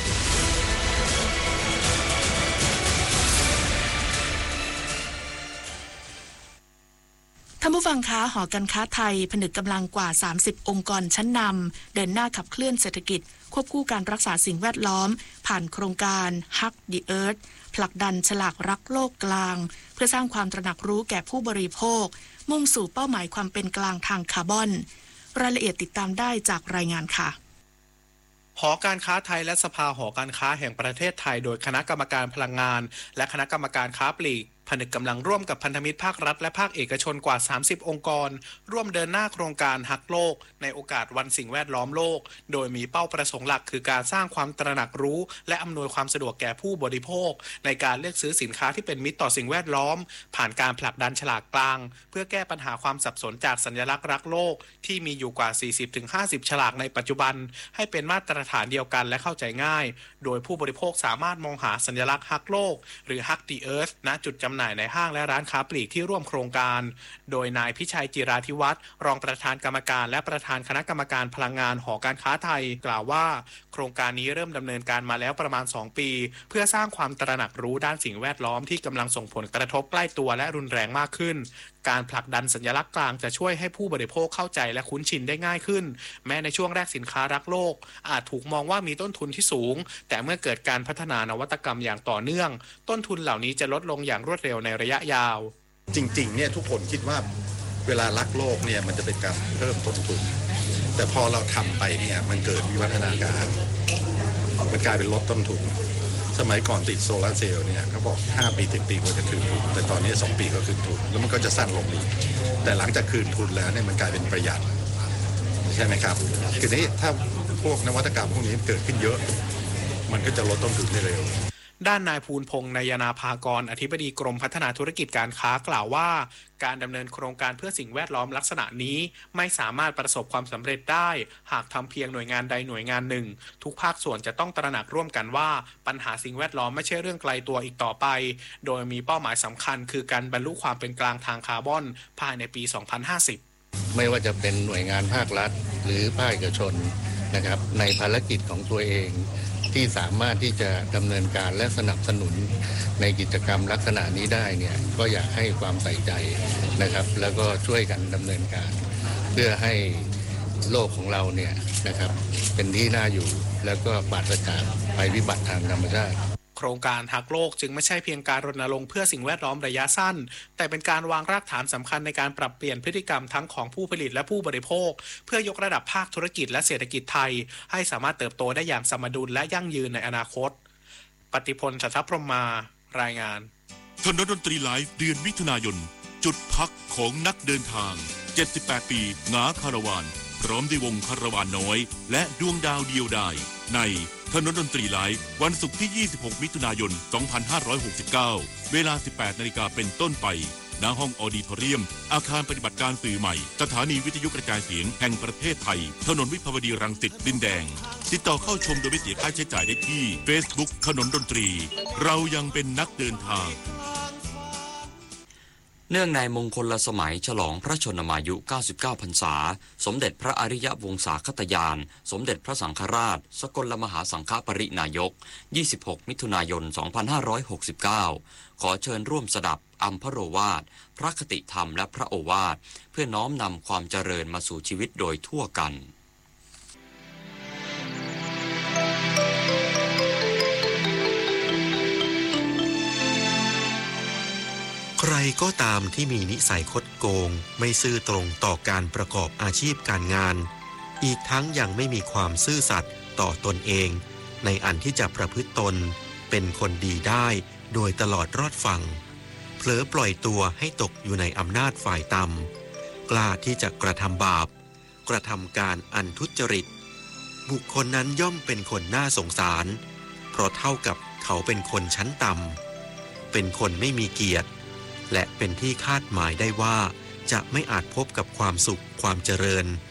ท่านผู้ฟังคะหอการค้าไทยผนึกกำลังกว่าสามสิบองค์กรชั้นนำเดินหน้าขับเคลื่อนเศรษฐกิจควบคู่การรักษาสิ่งแวดล้อมผ่านโครงการ Hug the Earth ผลักดันฉลากรักโลกกลางเพื่อสร้างความตระหนักรู้แก่ผู้บริโภคมุ่งสู่เป้าหมายความเป็นกลางทางคาร์บอนรายละเอียดติดตามได้จากรายงานค่ะหอการค้าไทยและสภาหอการค้าแห่งประเทศไทยโดยคณะกรรมการพลังงานและคณะกรรมการค้าปลีกผนึกกำลังร่วมกับพันธมิตรภาครัฐและภาคเอกชนกว่าสามสิบองค์กรร่วมเดินหน้าโครงการฮักโลกในโอกาสวันสิ่งแวดล้อมโลกโดยมีเป้าประสงค์หลักคือการสร้างความตระหนักรู้และอำนวยความสะดวกแก่ผู้บริโภคในการเลือกซื้อสินค้าที่เป็นมิตรต่อสิ่งแวดล้อมผ่านการผลักดันฉลากกลางเพื่อแก้ปัญหาความสับสนจากสัญลักษณ์รักโลกที่มีอยู่กว่า สี่สิบถึงห้าสิบ ฉลากในปัจจุบันให้เป็นมาตรฐานเดียวกันและเข้าใจง่ายโดยผู้บริโภคสามารถมองหาสัญลักษณ์ฮักโลกหรือ Hug the Earth ณจุดจำหน่ายในห้างและร้านค้าปลีกที่ร่วมโครงการโดยนายพิชัยจิราธิวัฒน์รองประธานกรรมการและประธานคณะกรรมการพลังงานหอการค้าไทยกล่าวว่าโครงการนี้เริ่มดำเนินการมาแล้วประมาณสองปีเพื่อสร้างความตระหนักรู้ด้านสิ่งแวดล้อมที่กำลังส่งผลกระทบใกล้ตัวและรุนแรงมากขึ้นการผลักดันสัญลักษณ์กลางจะช่วยให้ผู้บริโภคเข้าใจและคุ้นชินได้ง่ายขึ้นแม้ในช่วงแรกสินค้ารักโลกอาจถูกมองว่ามีต้นทุนที่สูงแต่เมื่อเกิดการพัฒนานวัตกรรมอย่างต่อเนื่องต้นทุนเหล่านี้จะลดลงอย่างรวดเร็วในระยะยาวจริงๆเนี่ยทุกคนคิดว่าเวลารักโลกเนี่ยมันจะเป็นการเพิ่มต้นทุนแต่พอเราทำไปเนี่ยมันเกิดวิวัฒนาการมันกลายเป็นลดต้นทุนสมัยก่อนติดโซลาร์เซลล์เนี่ยเขาบอกห้าปีถึงปีกว่าจะคืนทุนแต่ตอนนี้สองปีก็คืนทุนแล้วมันก็จะสั้นลงอีกแต่หลังจากคืนทุนแล้วเนี่ยมันกลายเป็นประหยัดใช่ไหมครับทีนี้ถ้าพวกนวัตกรรมพวกนี้เกิดขึ้นเยอะมันก็จะลดต้นทุนได้เร็วด้านนายภูลพงษ์นายนาภากรอธิบดีกรมพัฒนาธุรกิจการค้ากล่าวว่าการดำเนินโครงการเพื่อสิ่งแวดล้อมลักษณะนี้ไม่สามารถประสบความสำเร็จได้หากทำเพียงหน่วยงานใดหน่วยงานหนึ่งทุกภาคส่วนจะต้องตระหนักร่วมกันว่าปัญหาสิ่งแวดล้อมไม่ใช่เรื่องไกลตัวอีกต่อไปโดยมีเป้าหมายสำคัญคือการบรรลุความเป็นกลางทางคาร์บอนภายในปี สองพันห้าสิบไม่ว่าจะเป็นหน่วยงานภาครัฐหรือภาคเอกชนนะครับในภารกิจของตัวเองที่สามารถที่จะดำเนินการและสนับสนุนในกิจกรรมลักษณะนี้ได้เนี่ยก็อยากให้ความใส่ใจนะครับแล้วก็ช่วยกันดำเนินการเพื่อให้โลกของเราเนี่ยนะครับเป็นที่น่าอยู่แล้วก็ปราศจากภัยพิบัติทางธรรมชาติโครงการฮักโลกจึงไม่ใช่เพียงการรณรงค์เพื่อสิ่งแวดล้อมระยะสั้นแต่เป็นการวางรากฐานสำคัญในการปรับเปลี่ยนพฤติกรรมทั้งของผู้ผลิตและผู้บริโภคเพื่อยกระดับภาคธุรกิจและเศรษฐกิจไทยให้สามารถเติบโตได้อย่างสมดุลและยั่งยืนในอนาคตปฏิพล สัทธพรหมารายงานถนนดนตรีไลฟ์เดือนมิถุนายนจุดพักของนักเดินทางเจ็ดสิบแปดปีงาคาราวานพร้อมด้วยวงคาราวานน้อยและดวงดาวเดียวดายในถนนดนตรีไลฟ์วันศุกร์ที่ยี่สิบหกมิถุนายนสองพันห้าร้อยหกสิบเก้าเวลา สิบแปดนาฬิกาเป็นต้นไปณห้องออดิทอเรียมอาคารปฏิบัติการสื่อใหม่สถานีวิทยุกระจายเสียงแห่งประเทศไทยถนนวิภาวดีรังสิตดินแดงติดต่อเข้าชมโดยไม่เสียค่าใช้จ่ายได้ที่ Facebook ถนนดนตรีเรายังเป็นนักเดินทางเนื่องในมงคลสมัยฉลองพระชนมายุเก้าสิบเก้าพรรษาสมเด็จพระอริยวงศาคตยานสมเด็จพระสังฆราชสกลมหาสังฆปรินายกยี่สิบหกมิถุนายนสองพันห้าร้อยหกสิบเก้าขอเชิญร่วมสดับอัมพโรวาทพระคติธรรมและพระโอวาทเพื่อน้อมนำความเจริญมาสู่ชีวิตโดยทั่วกันใครก็ตามที่มีนิสัยคดโกงไม่ซื่อตรงต่อการประกอบอาชีพการงานอีกทั้งยังไม่มีความซื่อสัตย์ต่อตนเองในอันที่จะประพฤติตนเป็นคนดีได้โดยตลอดรอดฟังเผลอปล่อยตัวให้ตกอยู่ในอำนาจฝ่ายต่ำกล้าที่จะกระทำบาปกระทำการอันทุจริตบุคคลนั้นย่อมเป็นคนน่าสงสารเพราะเท่ากับเขาเป็นคนชั้นต่ำเป็นคนไม่มีเกียรติและเป็นที่คาดหมายได้ว่าจะไม่อาจพบกับความสุขความเจริญ